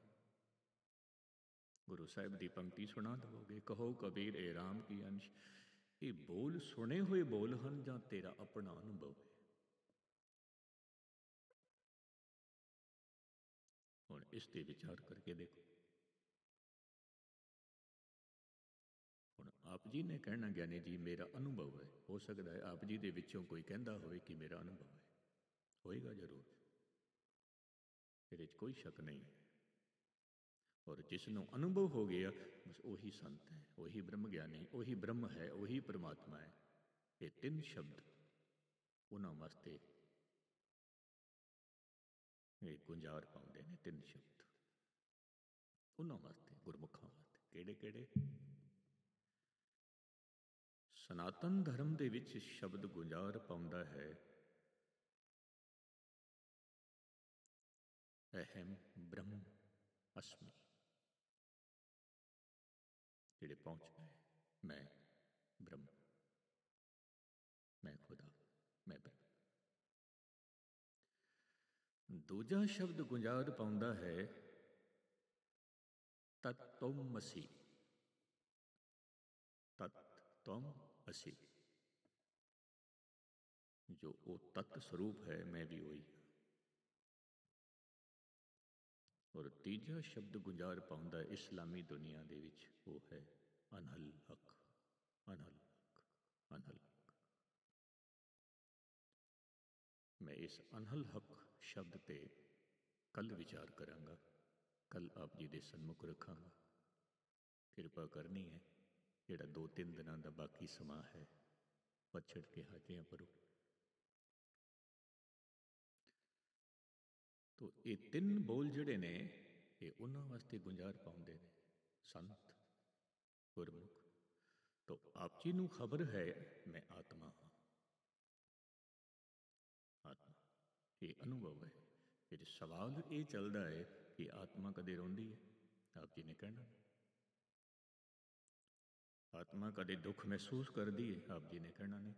ਗੁਰੂ ਸਾਹਿਬ ਦੀ ਪੰਕਤੀ ਸੁਣਾ ਦੇਵੋਗੇ, ਕਹੋ ਕਬੀਰ ਏ ਰਾਮ ਕੀ ਅੰਸ਼। ਇਹ ਬੋਲ ਸੁਣੇ ਹੋਏ ਬੋਲ ਹਨ ਜਾਂ ਤੇਰਾ ਆਪਣਾ ਅਨੁਭਵ ਹੈ? ਹੁਣ ਇਸ 'ਤੇ ਵਿਚਾਰ ਕਰਕੇ ਦੇਖੋ। ਹੁਣ ਆਪ ਜੀ ਨੇ ਕਹਿਣਾ ਗਿਆਨੀ ਜੀ ਮੇਰਾ ਅਨੁਭਵ ਹੈ, ਹੋ ਸਕਦਾ ਹੈ ਆਪ ਜੀ ਦੇ ਵਿੱਚੋਂ ਕੋਈ ਕਹਿੰਦਾ ਹੋਵੇ ਕਿ ਮੇਰਾ ਅਨੁਭਵ ਹੈ, ਹੋਏਗਾ ਜ਼ਰੂਰ, ਇਹਦੇ 'ਚ ਕੋਈ ਸ਼ੱਕ ਨਹੀਂ ਹੈ। ਔਰ ਜਿਸ ਨੂੰ ਅਨੁਭਵ ਹੋ ਗਿਆ ਬਸ ਉਹੀ ਸੰਤ ਹੈ, ਉਹੀ ਬ੍ਰਹਮ ਗਿਆਨੀ, ਉਹੀ ਬ੍ਰਹਮ ਹੈ, ਉਹੀ ਪਰਮਾਤਮਾ ਹੈ। ਇਹ ਤਿੰਨ ਸ਼ਬਦ ਉਹਨਾਂ ਵਾਸਤੇ ਇਹ ਗੁੰਜਾਰ ਪਾਉਂਦੇ ਨੇ, ਤਿੰਨ ਸ਼ਬਦ ਉਹਨਾਂ ਵਾਸਤੇ, ਗੁਰਮੁਖਾਂ ਵਾਸਤੇ। ਕਿਹੜੇ ਕਿਹੜੇ? ਸਨਾਤਨ ਧਰਮ ਦੇ ਵਿੱਚ ਸ਼ਬਦ ਗੁੰਜਾਰ ਪਾਉਂਦਾ ਹੈ ਅਹਿਮ ਬ੍ਰਹਮ ਅਸਮੀ। ਜਿਹੜੇ ਪਹੁੰਚ ਗਏ ਮੈਂ ਬ੍ਰਹਮ, ਮੈਂ ਖੁਦਾ, ਮੈਂ ਬ੍ਰਹਮ। ਦੂਜਾ ਸ਼ਬਦ ਗੁੰਜਾਰ ਪਾਉਂਦਾ ਹੈ ਤਤ ਤੁਮ ਅਸੀ, ਤਤ ਤੁਮ ਅਸੀ, ਜੋ ਉਹ ਤਤ ਸਰੂਪ ਹੈ ਮੈਂ ਵੀ ਉਹੀ। ਔਰ ਤੀਜਾ ਸ਼ਬਦ ਗੁੰਜਾਰ ਪਾਉਂਦਾ ਇਸਲਾਮੀ ਦੁਨੀਆ ਦੇ ਵਿੱਚ, ਉਹ ਹੈ ਅਨਹਲ ਹਕ, ਅਨਹਲ ਹਕ, ਅਨਹਲ ਹਕ। ਮੈਂ ਇਸ ਅਨਹਲ ਹਕ ਸ਼ਬਦ 'ਤੇ ਕੱਲ੍ਹ ਵਿਚਾਰ ਕਰਾਂਗਾ, ਕੱਲ੍ਹ ਆਪ ਜੀ ਦੇ ਸਨਮੁਖ ਰੱਖਾਂਗਾ। ਕਿਰਪਾ ਕਰਨੀ ਹੈ ਜਿਹੜਾ ਦੋ ਤਿੰਨ ਦਿਨਾਂ ਦਾ ਬਾਕੀ ਸਮਾਂ ਹੈ ਪਛੜ ਕੇ ਹਾਜ਼ਰੀਆਂ ਭਰੋ। ਤੋ ਇਹ ਤਿੰਨ ਬੋਲ ਜਿਹੜੇ ਨੇ ਇਹ ਉਹਨਾਂ ਵਾਸਤੇ ਗੁੰਜਾਰ ਪਾਉਂਦੇ ਨੇ ਸੰਤ ਗੁਰਮੁਖ। ਤੋ ਆਪ ਜੀ ਨੂੰ ਖਬਰ ਹੈ ਮੈਂ ਆਤਮਾ ਹਾਂ, ਆਤਮਾ ਇਹ ਅਨੁਭਵ ਹੈ। ਫਿਰ ਸਵਾਲ ਇਹ ਚੱਲਦਾ ਹੈ ਕਿ ਆਤਮਾ ਕਦੇ ਰੋਂਦੀ ਹੈ? ਆਪ ਜੀ ਨੇ ਕਹਿਣਾ ਆਤਮਾ ਕਦੇ ਦੁੱਖ ਮਹਿਸੂਸ ਕਰਦੀ ਹੈ? ਆਪ ਜੀ ਨੇ ਕਹਿਣਾ ਨਹੀਂ।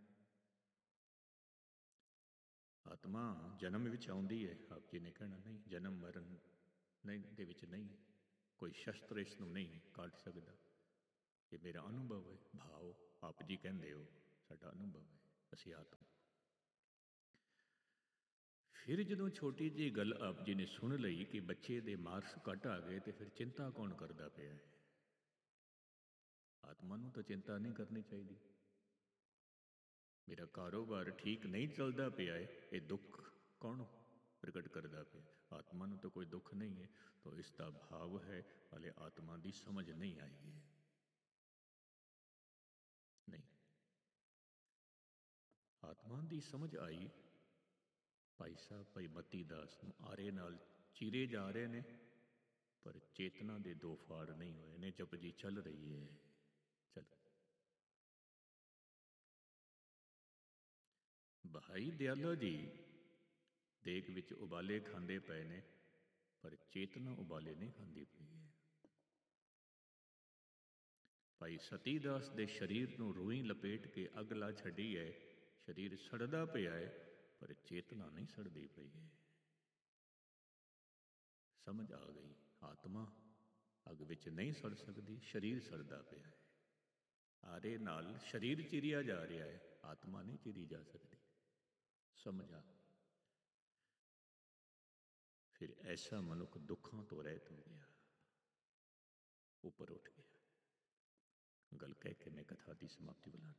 ਆਤਮਾ ਜਨਮ ਵਿੱਚ ਆਉਂਦੀ ਹੈ? ਆਪ ਜੀ ਨੇ ਕਹਿਣਾ ਨਹੀਂ, ਜਨਮ ਮਰਨ ਨਹੀਂ ਦੇ ਵਿੱਚ ਨਹੀਂ, ਕੋਈ ਸ਼ਸਤਰ ਇਸ ਨੂੰ ਨਹੀਂ ਕੱਢ ਸਕਦਾ। ਇਹ ਮੇਰਾ ਅਨੁਭਵ ਹੈ, ਭਾਵ ਆਪ ਜੀ ਕਹਿੰਦੇ ਹੋ ਸਾਡਾ ਅਨੁਭਵ ਹੈ, ਅਸੀਂ ਆਤਮਾ। ਫਿਰ ਜਦੋਂ ਛੋਟੀ ਜਿਹੀ ਗੱਲ ਆਪ ਜੀ ਨੇ ਸੁਣ ਲਈ ਕਿ ਬੱਚੇ ਦੇ ਮਾਰਕਸ ਘੱਟ ਆ ਗਏ, ਤੇ ਫਿਰ ਚਿੰਤਾ ਕੌਣ ਕਰਦਾ ਪਿਆ ਹੈ? ਆਤਮਾ ਨੂੰ ਤਾਂ ਚਿੰਤਾ ਨਹੀਂ ਕਰਨੀ ਚਾਹੀਦੀ। ਮੇਰਾ ਕਾਰੋਬਾਰ ਠੀਕ ਨਹੀਂ ਚੱਲਦਾ ਪਿਆ ਹੈ, ਇਹ ਦੁੱਖ ਕੌਣ ਪ੍ਰਗਟ ਕਰਦਾ ਪਿਆ? ਆਤਮਾ ਨੂੰ ਤਾਂ ਕੋਈ ਦੁੱਖ ਨਹੀਂ ਹੈ। ਤਾਂ ਇਸ ਦਾ ਭਾਵ ਹੈ ਹਾਲੇ ਆਤਮਾ ਦੀ ਸਮਝ ਨਹੀਂ ਆਈ ਹੈ। ਨਹੀਂ, ਆਤਮਾ ਦੀ ਸਮਝ ਆਈ। ਭਾਈ ਸਾਹਿਬ ਭਾਈ ਮਤੀ ਦਾਸ ਨੂੰ ਆਰੇ ਨਾਲ ਚੀਰੇ ਜਾ ਰਹੇ ਨੇ, ਪਰ ਚੇਤਨਾ ਦੇ ਦੋ ਫਾੜ ਨਹੀਂ ਹੋਏ ਨੇ। ਜਪਜੀ ਚੱਲ ਰਹੀ ਹੈ, ਚੱਲ। ਭਾਈ ਦਿਆਲਾ ਜੀ ਦੇਗ ਵਿੱਚ ਉਬਾਲੇ ਖਾਂਦੇ ਪਏ ਨੇ, ਪਰ ਚੇਤਨਾ ਉਬਾਲੇ ਨਹੀਂ ਖਾਂਦੀ ਪਈ ਹੈ। ਭਾਈ ਸਤੀ ਦਾਸ ਦੇ ਸਰੀਰ ਨੂੰ ਰੂਈ ਲਪੇਟ ਕੇ ਅੱਗ ਲਾ ਛੱਡੀ ਹੈ, ਸਰੀਰ ਸੜਦਾ ਪਿਆ ਹੈ, ਪਰ ਚੇਤਨਾ ਨਹੀਂ ਸੜਦੀ ਪਈ ਹੈ। ਸਮਝ ਆ ਗਈ, ਆਤਮਾ ਅੱਗ ਵਿੱਚ ਨਹੀਂ ਸੜ ਸਕਦੀ, ਸਰੀਰ ਸੜਦਾ ਪਿਆ ਹੈ। ਆਰੇ ਨਾਲ ਸਰੀਰ ਚੀਰਿਆ ਜਾ ਰਿਹਾ ਹੈ, ਆਤਮਾ ਨਹੀਂ ਚੀਰੀ ਜਾ ਸਕਦੀ। ਸਮਝ ਆ। ਫਿਰ ਐਸਾ ਮਨੁੱਖ ਦੁੱਖਾਂ ਤੋਂ ਰਹਿਤ ਹੋ ਗਿਆ, ਉੱਪਰ ਉੱਠ ਗਿਆ। ਗੱਲ ਕਹਿ ਕੇ ਮੈਂ ਕਥਾ ਦੀ ਸਮਾਪਤੀ ਬੁਲਾਉਣਾ।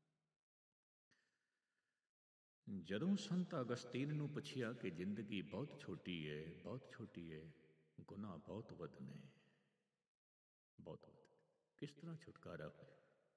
ਜਦੋਂ ਸੰਤ ਅਗਸਤੀਨ ਨੂੰ ਪੁੱਛਿਆ ਕਿ ਜ਼ਿੰਦਗੀ ਬਹੁਤ ਛੋਟੀ ਹੈ, ਬਹੁਤ ਛੋਟੀ ਹੈ, ਗੁਨਾਹ ਬਹੁਤ ਵੱਧ ਨੇ, ਬਹੁਤ ਵੱਧ, ਕਿਸ ਤਰ੍ਹਾਂ ਛੁਟਕਾਰਾ ਹੋਇਆ?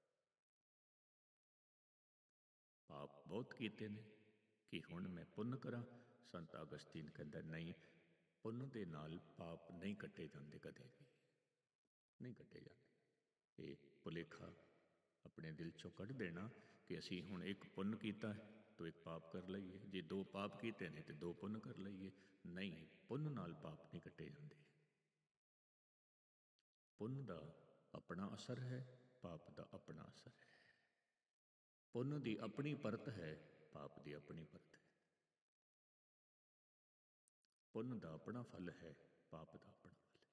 ਪਾਪ ਬਹੁਤ ਕੀਤੇ ਨੇ, ਕਿ ਹੁਣ ਮੈਂ ਪੁੰਨ ਕਰਾਂ? ਸੰਤ ਅਗਸਤੀਨ ਕਹਿੰਦਾ ਨਹੀਂ, ਪੁੰਨ ਦੇ ਨਾਲ ਪਾਪ ਨਹੀਂ ਕੱਟੇ ਜਾਂਦੇ, ਕਦੇ ਵੀ ਨਹੀਂ ਕੱਟੇ ਜਾਂਦੇ। ਇਹ ਭੁਲੇਖਾ ਆਪਣੇ ਦਿਲ ਚੋਂ ਕੱਢ ਦੇਣਾ ਕਿ ਅਸੀਂ ਹੁਣ ਇੱਕ ਪੁੰਨ ਕੀਤਾ ਹੈ ਤਾਂ ਇੱਕ ਪਾਪ ਕਰ ਲਈਏ, ਜੇ ਦੋ ਪਾਪ ਕੀਤੇ ਨੇ ਤੇ ਦੋ ਪੁੰਨ ਕਰ ਲਈਏ। ਨਹੀਂ, ਪੁੰਨ ਨਾਲ ਪਾਪ ਨਹੀਂ ਕੱਟੇ ਜਾਂਦੇ। ਪੁੰਨ ਦਾ ਆਪਣਾ ਅਸਰ ਹੈ, ਪਾਪ ਦਾ ਆਪਣਾ ਅਸਰ ਹੈ। ਪੁੰਨ ਦੀ ਆਪਣੀ ਪਰਤ ਹੈ, ਪਾਪ ਦੀ ਆਪਣੀ ਪਰਤ ਹੈ। ਪੁੰਨ ਦਾ ਆਪਣਾ ਫਲ ਹੈ, ਪਾਪ ਦਾ ਆਪਣਾ ਫਲ ਹੈ।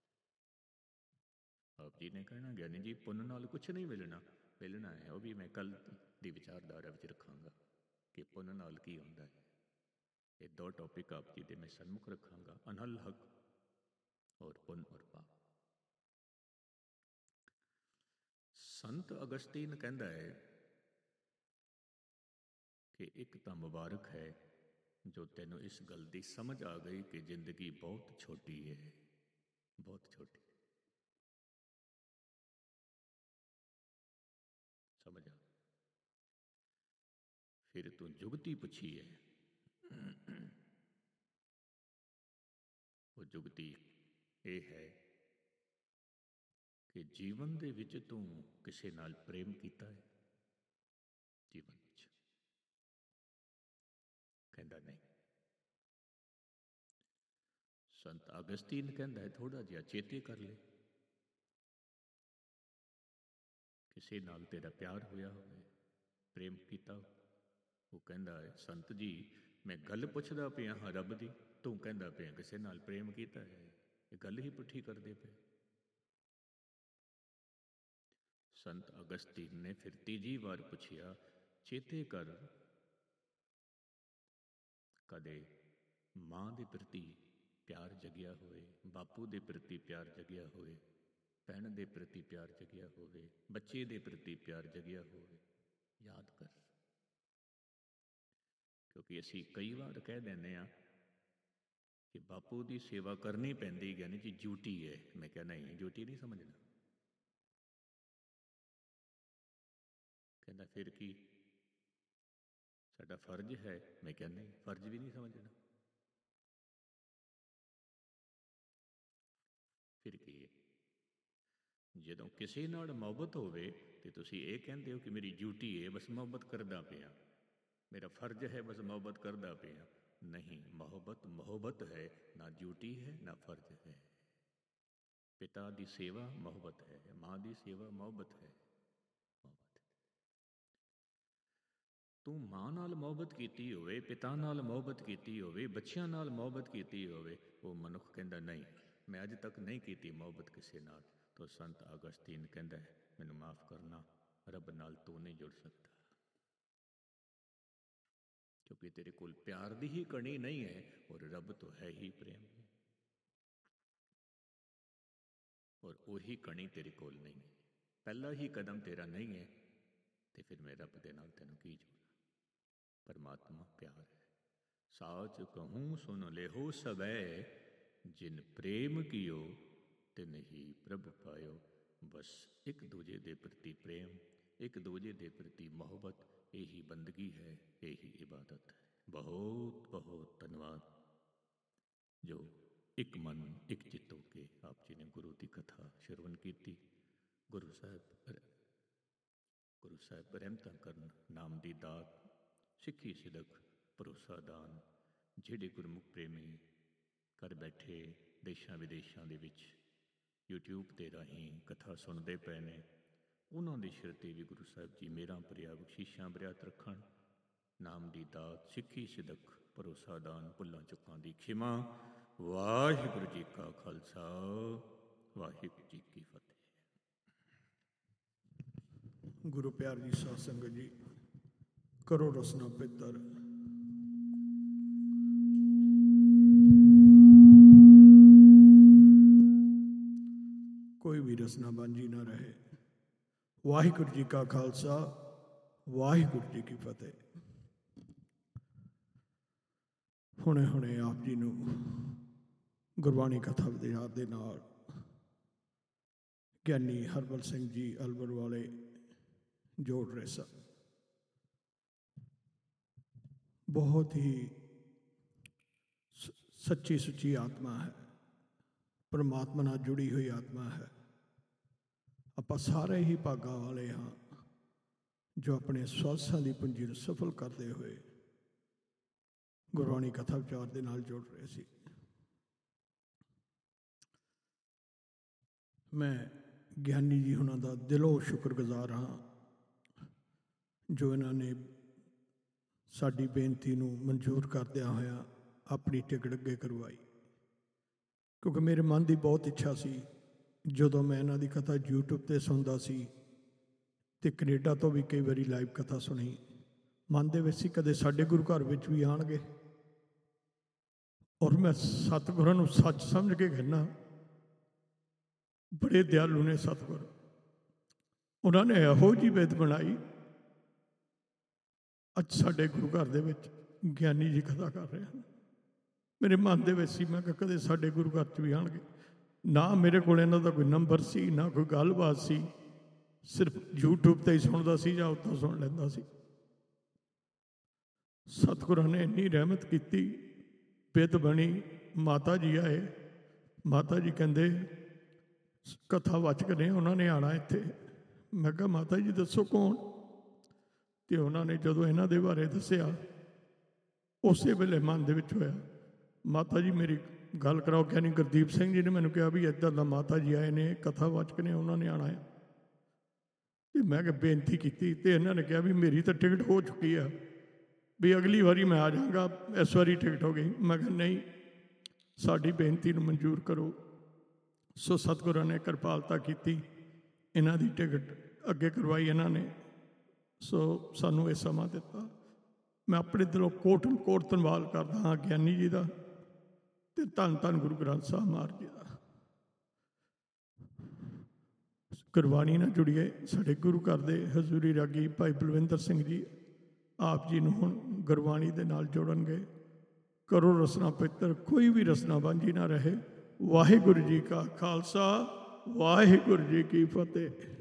ਆਪ ਜੀ ਨੇ ਕਹਿਣਾ ਗਿਆਨੀ ਜੀ ਪੁੰਨ ਨਾਲ ਕੁਛ ਨਹੀਂ ਮਿਲਣਾ। ਮਿਲਣਾ ਹੈ, ਉਹ ਵੀ ਮੈਂ ਕੱਲ ਦੀ ਵਿਚਾਰਧਾਰਾ ਵਿੱਚ ਰੱਖਾਂਗਾ ਕਿ ਪੁੰਨ ਨਾਲ ਕੀ ਹੁੰਦਾ ਹੈ। ਇਹ ਦੋ ਟੌਪਿਕ ਆਪ ਜੀ ਦੇ ਮੈਂ ਸਨਮੁਖ ਰੱਖਾਂਗਾ, ਅਨਹਲ ਹਕ ਔਰ ਪੁੰਨ ਔਰ ਪਾਪ। ਸੰਤ ਅਗਸਤੀਨ ਕਹਿੰਦਾ ਹੈ ਕਿ ਇੱਕ ਤਾਂ ਮੁਬਾਰਕ ਹੈ ਜੋ ਤੈਨੂੰ ਇਸ ਗੱਲ ਦੀ ਸਮਝ ਆ ਗਈ ਕਿ ਜ਼ਿੰਦਗੀ ਬਹੁਤ ਛੋਟੀ ਹੈ, ਬਹੁਤ ਛੋਟੀ। ਸਮਝ ਆ। ਫਿਰ ਤੂੰ ਜੁਗਤੀ ਪੁੱਛੀ ਹੈ, ਉਹ ਜੁਗਤੀ ਇਹ ਹੈ ਕਿ ਜੀਵਨ ਦੇ ਵਿੱਚ ਤੂੰ ਕਿਸੇ ਨਾਲ ਪ੍ਰੇਮ ਕੀਤਾ ਹੈ? ਜੀਵਨ ਵਿੱਚ ਕਹਿੰਦਾ ਨਹੀਂ। ਸੰਤ ਅਗਸਤੀਨ ਕਹਿੰਦਾ ਹੈ ਥੋੜਾ ਜਿਹਾ ਚੇਤੇ ਕਰ ਲੈ, ਕਿਸੇ ਨਾਲ ਤੇਰਾ ਪਿਆਰ ਹੋਇਆ ਹੋਵੇ, ਪ੍ਰੇਮ ਕੀਤਾ। ਉਹ ਕਹਿੰਦਾ ਹੈ ਸੰਤ ਜੀ ਮੈਂ ਗੱਲ ਪੁੱਛਦਾ ਪਿਆ ਹਾਂ ਰੱਬ ਦੀ, ਤੂੰ ਕਹਿੰਦਾ ਪਿਆ ਕਿਸੇ ਨਾਲ ਪ੍ਰੇਮ ਕੀਤਾ ਹੈ। ਇਹ ਗੱਲ ਹੀ ਪੁੱਠੀ ਕਰਦੇ ਪਏ। ਸੰਤ ਅਗਸਤੀਨ ਨੇ ਫਿਰ ਤੀਜੀ ਵਾਰ ਪੁੱਛਿਆ, ਚੇਤੇ ਕਰ ਕਦੇ ਮਾਂ ਦੇ ਪ੍ਰਤੀ ਪਿਆਰ ਜਗਿਆ ਹੋਵੇ, ਬਾਪੂ ਦੇ ਪ੍ਰਤੀ ਪਿਆਰ ਜਗਿਆ ਹੋਵੇ, ਭੈਣ ਦੇ ਪ੍ਰਤੀ ਪਿਆਰ ਜਗਿਆ ਹੋਵੇ, ਬੱਚੇ ਦੇ ਪ੍ਰਤੀ ਪਿਆਰ ਜਗਿਆ ਹੋਵੇ? ਯਾਦ ਕਰ। ਕਿਉਂਕਿ ਅਸੀਂ ਕਈ ਵਾਰ ਕਹਿ ਦਿੰਦੇ ਹਾਂ ਕਿ ਬਾਪੂ ਦੀ ਸੇਵਾ ਕਰਨੀ ਪੈਂਦੀ, ਯਾਨੀ ਕਿ ਡਿਊਟੀ ਹੈ। ਮੈਂ ਕਿਹਾ ਨਹੀਂ, ਡਿਊਟੀ ਨਹੀਂ ਸਮਝਣਾ। ਕਹਿੰਦਾ ਫਿਰ ਕੀ ਸਾਡਾ ਫਰਜ਼ ਹੈ? ਮੈਂ ਕਿਹਾ ਨਹੀਂ, ਫਰਜ਼ ਵੀ ਨਹੀਂ ਸਮਝਣਾ। ਫਿਰ ਕੀ ਹੈ? ਜਦੋਂ ਕਿਸੇ ਨਾਲ ਮੁਹੱਬਤ ਹੋਵੇ ਤੇ ਤੁਸੀਂ ਇਹ ਕਹਿੰਦੇ ਹੋ ਕਿ ਮੇਰੀ ਡਿਊਟੀ ਹੈ, ਬਸ ਮੁਹੱਬਤ ਕਰਦਾ ਪਿਆ, ਮੇਰਾ ਫਰਜ਼ ਹੈ, ਬਸ ਮੁਹੱਬਤ ਕਰਦਾ ਪਿਆ। ਨਹੀਂ, ਮੁਹੱਬਤ ਮੁਹੱਬਤ ਹੈ, ਨਾ ਡਿਊਟੀ ਹੈ ਨਾ ਫਰਜ਼ ਹੈ। ਪਿਤਾ ਦੀ ਸੇਵਾ ਮੁਹੱਬਤ ਹੈ, ਮਾਂ ਦੀ ਸੇਵਾ ਮੁਹੱਬਤ ਹੈ। ਮੁਹੱਬਤ। ਤੂੰ ਮਾਂ ਨਾਲ ਮੁਹੱਬਤ ਕੀਤੀ ਹੋਵੇ, ਪਿਤਾ ਨਾਲ ਮੁਹੱਬਤ ਕੀਤੀ ਹੋਵੇ, ਬੱਚਿਆਂ ਨਾਲ ਮੁਹੱਬਤ ਕੀਤੀ ਹੋਵੇ, ਉਹ ਮਨੁੱਖ ਕਹਿੰਦਾ ਨਹੀਂ ਮੈਂ ਅੱਜ ਤੱਕ ਨਹੀਂ ਕੀਤੀ ਮੁਹੱਬਤ ਕਿਸੇ ਨਾਲ। ਤਾਂ ਸੰਤ ਅਗਸਤੀਨ ਕਹਿੰਦਾ ਹੈ ਮੈਨੂੰ ਮਾਫ਼ ਕਰਨਾ, ਰੱਬ ਨਾਲ ਤੂੰ ਨਹੀਂ ਜੁੜ ਸਕਦਾ, ਕਿਉਂਕਿ क्योंकि तेरे कोल प्यार दी ही कणी नहीं है और रब तो है ही प्रेम, और वही कणी तेरे कोल नहीं है, पहला ही कदम तेरा नहीं है, तो फिर मैं रब दे नाल तैनूं की जोड़ां। परमात्मा प्यार है। साच कहूँ सुन लेहो सबै, जिन प्रेम कियो तिन ही प्रभ पायो। बस एक दूजे दे प्रति प्रेम, एक दूजे दे प्रति मोहब्बत, यही बंदगी है, यही इबादत है। बहुत बहुत धन्यवाद जो एक मन एक चित्त होके आप जी ने गुरु की कथा श्रवण की। गुरु साहब गुरु साहब रहमतां करन, नाम दी दात, सिੱਖੀ सिदक, भरोसा दान, ਜਿਹੜੇ ਗੁਰਮੁਖ ਪ੍ਰੇਮੀ ਘਰ ਬੈਠੇ ਦੇਸ਼ਾਂ ਵਿਦੇਸ਼ਾਂ ਦੇ ਵਿੱਚ यूट्यूब ਤੇ ਰਾਹੀਂ ਕਥਾ ਸੁਣਦੇ ਪਏ ਨੇ, ਉਹਨਾਂ ਦੇ ਸਿਰ 'ਤੇ ਵੀ ਗੁਰੂ ਸਾਹਿਬ ਜੀ ਮੇਰਾ ਭਰਿਆ ਬਖਸ਼ੀਸ਼ਾਂ ਬਰਿਆਤ ਰੱਖਣ। ਨਾਮ ਦੀ ਦਾਤ, ਸਿੱਖੀ ਸਿਦਕ, ਭਰੋਸਾ ਦਾਨ, ਭੁੱਲਾਂ ਚੁੱਕਾਂ ਦੀ ਖਿਮਾ। ਵਾਹਿਗੁਰੂ ਜੀ ਕਾ ਖਾਲਸਾ, ਵਾਹਿਗੁਰੂ ਜੀ ਕੀ ਫਤਿਹ। ਗੁਰੂ ਪਿਆਰ ਜੀ ਸਾਧ ਸੰਗਤ ਜੀ, ਕਰੋ ਰਸਨਾ ਪਿੱਤਰ। ਕੋਈ ਵੀ ਰਸਨਾ ਬਾਂਝੀ ਨਾ ਰਹੇ। ਵਾਹਿਗੁਰੂ ਜੀ ਕਾ ਖਾਲਸਾ, ਵਾਹਿਗੁਰੂ ਜੀ ਕੀ ਫਤਿਹ। ਹੁਣੇ ਹੁਣੇ ਆਪ ਜੀ ਨੂੰ ਗੁਰਬਾਣੀ ਕਥਾ ਵਿਚਾਰ ਦੇ ਨਾਲ ਗਿਆਨੀ ਹਰਬਲ ਸਿੰਘ ਜੀ ਅਲਵਰ ਵਾਲੇ ਜੋੜ ਰਹੇ ਸਨ। ਬਹੁਤ ਹੀ ਸੱਚੀ ਸੁੱਚੀ ਆਤਮਾ ਹੈ, ਪਰਮਾਤਮਾ ਨਾਲ ਜੁੜੀ ਹੋਈ ਆਤਮਾ ਹੈ। ਆਪਾਂ ਸਾਰੇ ਹੀ ਭਾਗਾਂ ਵਾਲੇ ਹਾਂ ਜੋ ਆਪਣੇ ਸਵਾਸਾਂ ਦੀ ਪੂੰਜੀ ਨੂੰ ਸਫਲ ਕਰਦੇ ਹੋਏ ਗੁਰਬਾਣੀ ਕਥਾ ਵਿਚਾਰ ਦੇ ਨਾਲ ਜੁੜ ਰਹੇ ਸੀ। ਮੈਂ ਗਿਆਨੀ ਜੀ ਉਹਨਾਂ ਦਾ ਦਿਲੋਂ ਸ਼ੁਕਰਗੁਜ਼ਾਰ ਹਾਂ ਜੋ ਇਹਨਾਂ ਨੇ ਸਾਡੀ ਬੇਨਤੀ ਨੂੰ ਮਨਜ਼ੂਰ ਕਰਦਿਆਂ ਹੋਇਆਂ ਆਪਣੀ ਟਿਕਟ ਅੱਗੇ ਕਰਵਾਈ, ਕਿਉਂਕਿ ਮੇਰੇ ਮਨ ਦੀ ਬਹੁਤ ਇੱਛਾ ਸੀ ਜਦੋਂ ਮੈਂ ਇਹਨਾਂ ਦੀ ਕਥਾ ਯੂਟਿਊਬ 'ਤੇ ਸੁਣਦਾ ਸੀ ਅਤੇ ਕੈਨੇਡਾ ਤੋਂ ਵੀ ਕਈ ਵਾਰੀ ਲਾਈਵ ਕਥਾ ਸੁਣੀ। ਮਨ ਦੇ ਵਿੱਚ ਸੀ ਕਦੇ ਸਾਡੇ ਗੁਰੂ ਘਰ ਵਿੱਚ ਵੀ ਆਉਣਗੇ। ਔਰ ਮੈਂ ਸਤਿਗੁਰਾਂ ਨੂੰ ਸੱਚ ਸਮਝ ਕੇ ਕਹਿੰਦਾ, ਬੜੇ ਦਿਆਲੂ ਨੇ ਸਤਿਗੁਰ। ਉਹਨਾਂ ਨੇ ਇਹੋ ਜਿਹੀ ਬਿੱਧ ਬਣਾਈ, ਅੱਜ ਸਾਡੇ ਗੁਰੂ ਘਰ ਦੇ ਵਿੱਚ ਗਿਆਨੀ ਜੀ ਕਥਾ ਕਰ ਰਹੇ ਹਨ। ਮੇਰੇ ਮਨ ਦੇ ਵਿੱਚ ਸੀ, ਮੈਂ ਕਿਹਾ ਕਦੇ ਸਾਡੇ ਗੁਰੂ ਘਰ 'ਚ ਵੀ ਆਉਣਗੇ। ਨਾ ਮੇਰੇ ਕੋਲ ਇਹਨਾਂ ਦਾ ਕੋਈ ਨੰਬਰ ਸੀ, ਨਾ ਕੋਈ ਗੱਲਬਾਤ ਸੀ, ਸਿਰਫ ਯੂਟਿਊਬ 'ਤੇ ਹੀ ਸੁਣਦਾ ਸੀ ਜਾਂ ਉੱਥੋਂ ਸੁਣ ਲੈਂਦਾ ਸੀ। ਸਤਿਗੁਰਾਂ ਨੇ ਇੰਨੀ ਰਹਿਮਤ ਕੀਤੀ, ਬਿੱਧ ਬਣੀ। ਮਾਤਾ ਜੀ ਆਏ, ਮਾਤਾ ਜੀ ਕਹਿੰਦੇ ਕਥਾ ਵਾਚਕ ਨੇ, ਉਹਨਾਂ ਨੇ ਆਉਣਾ ਇੱਥੇ। ਮੈਂ ਕਿਹਾ ਮਾਤਾ ਜੀ ਦੱਸੋ ਕੌਣ? ਅਤੇ ਉਹਨਾਂ ਨੇ ਜਦੋਂ ਇਹਨਾਂ ਦੇ ਬਾਰੇ ਦੱਸਿਆ, ਉਸੇ ਵੇਲੇ ਮਨ ਦੇ ਵਿੱਚ ਹੋਇਆ ਮਾਤਾ ਜੀ ਮੇਰੀ ਗੱਲ ਕਰਾਓ। ਗਿਆਨੀ ਗੁਰਦੀਪ ਸਿੰਘ ਜੀ ਨੇ ਮੈਨੂੰ ਕਿਹਾ ਵੀ ਇੱਦਾਂ ਦਾ ਮਾਤਾ ਜੀ ਆਏ ਨੇ, ਕਥਾ ਵਾਚਕ ਨੇ, ਉਹਨਾਂ ਨੇ ਆਉਣਾ ਹੈ। ਅਤੇ ਮੈਂ ਕਿਹਾ ਬੇਨਤੀ ਕੀਤੀ, ਅਤੇ ਇਹਨਾਂ ਨੇ ਕਿਹਾ ਵੀ ਮੇਰੀ ਤਾਂ ਟਿਕਟ ਹੋ ਚੁੱਕੀ ਆ, ਵੀ ਅਗਲੀ ਵਾਰੀ ਮੈਂ ਆ ਜਾਵਾਂਗਾ, ਇਸ ਵਾਰੀ ਟਿਕਟ ਹੋ ਗਈ। ਮੈਂ ਕਿਹਾ ਨਹੀਂ, ਸਾਡੀ ਬੇਨਤੀ ਨੂੰ ਮਨਜ਼ੂਰ ਕਰੋ। ਸੋ ਸਤਿਗੁਰਾਂ ਨੇ ਕਿਰਪਾਲਤਾ ਕੀਤੀ, ਇਹਨਾਂ ਦੀ ਟਿਕਟ ਅੱਗੇ ਕਰਵਾਈ ਇਹਨਾਂ ਨੇ। ਸੋ ਸਾਨੂੰ ਇਹ ਸਮਾਂ ਦਿੱਤਾ। ਮੈਂ ਆਪਣੇ ਦਿਲੋਂ ਕੋਟ ਕੋਟ ਧੰਨਵਾਦ ਕਰਦਾ ਹਾਂ ਗਿਆਨੀ ਜੀ ਦਾ ਅਤੇ ਧੰਨ ਧੰਨ ਗੁਰੂ ਗ੍ਰੰਥ ਸਾਹਿਬ ਮਹਾਰਾਜ ਜੀ ਦਾ। ਗੁਰਬਾਣੀ ਨਾਲ ਜੁੜੀਏ ਸਾਡੇ ਗੁਰੂ ਘਰ ਦੇ ਹਜ਼ੂਰੀ ਰਾਗੀ ਭਾਈ ਬਲਵਿੰਦਰ ਸਿੰਘ ਜੀ, ਆਪ ਜੀ ਨੂੰ ਹੁਣ ਗੁਰਬਾਣੀ ਦੇ ਨਾਲ ਜੋੜਨਗੇ। ਕਰੋ ਰਸਨਾ ਪਵਿੱਤਰ, ਕੋਈ ਵੀ ਰਸਨਾ ਵਾਂਝੀ ਨਾ ਰਹੇ। ਵਾਹਿਗੁਰੂ ਜੀ ਕਾ ਖਾਲਸਾ, ਵਾਹਿਗੁਰੂ ਜੀ ਕੀ ਫਤਿਹ।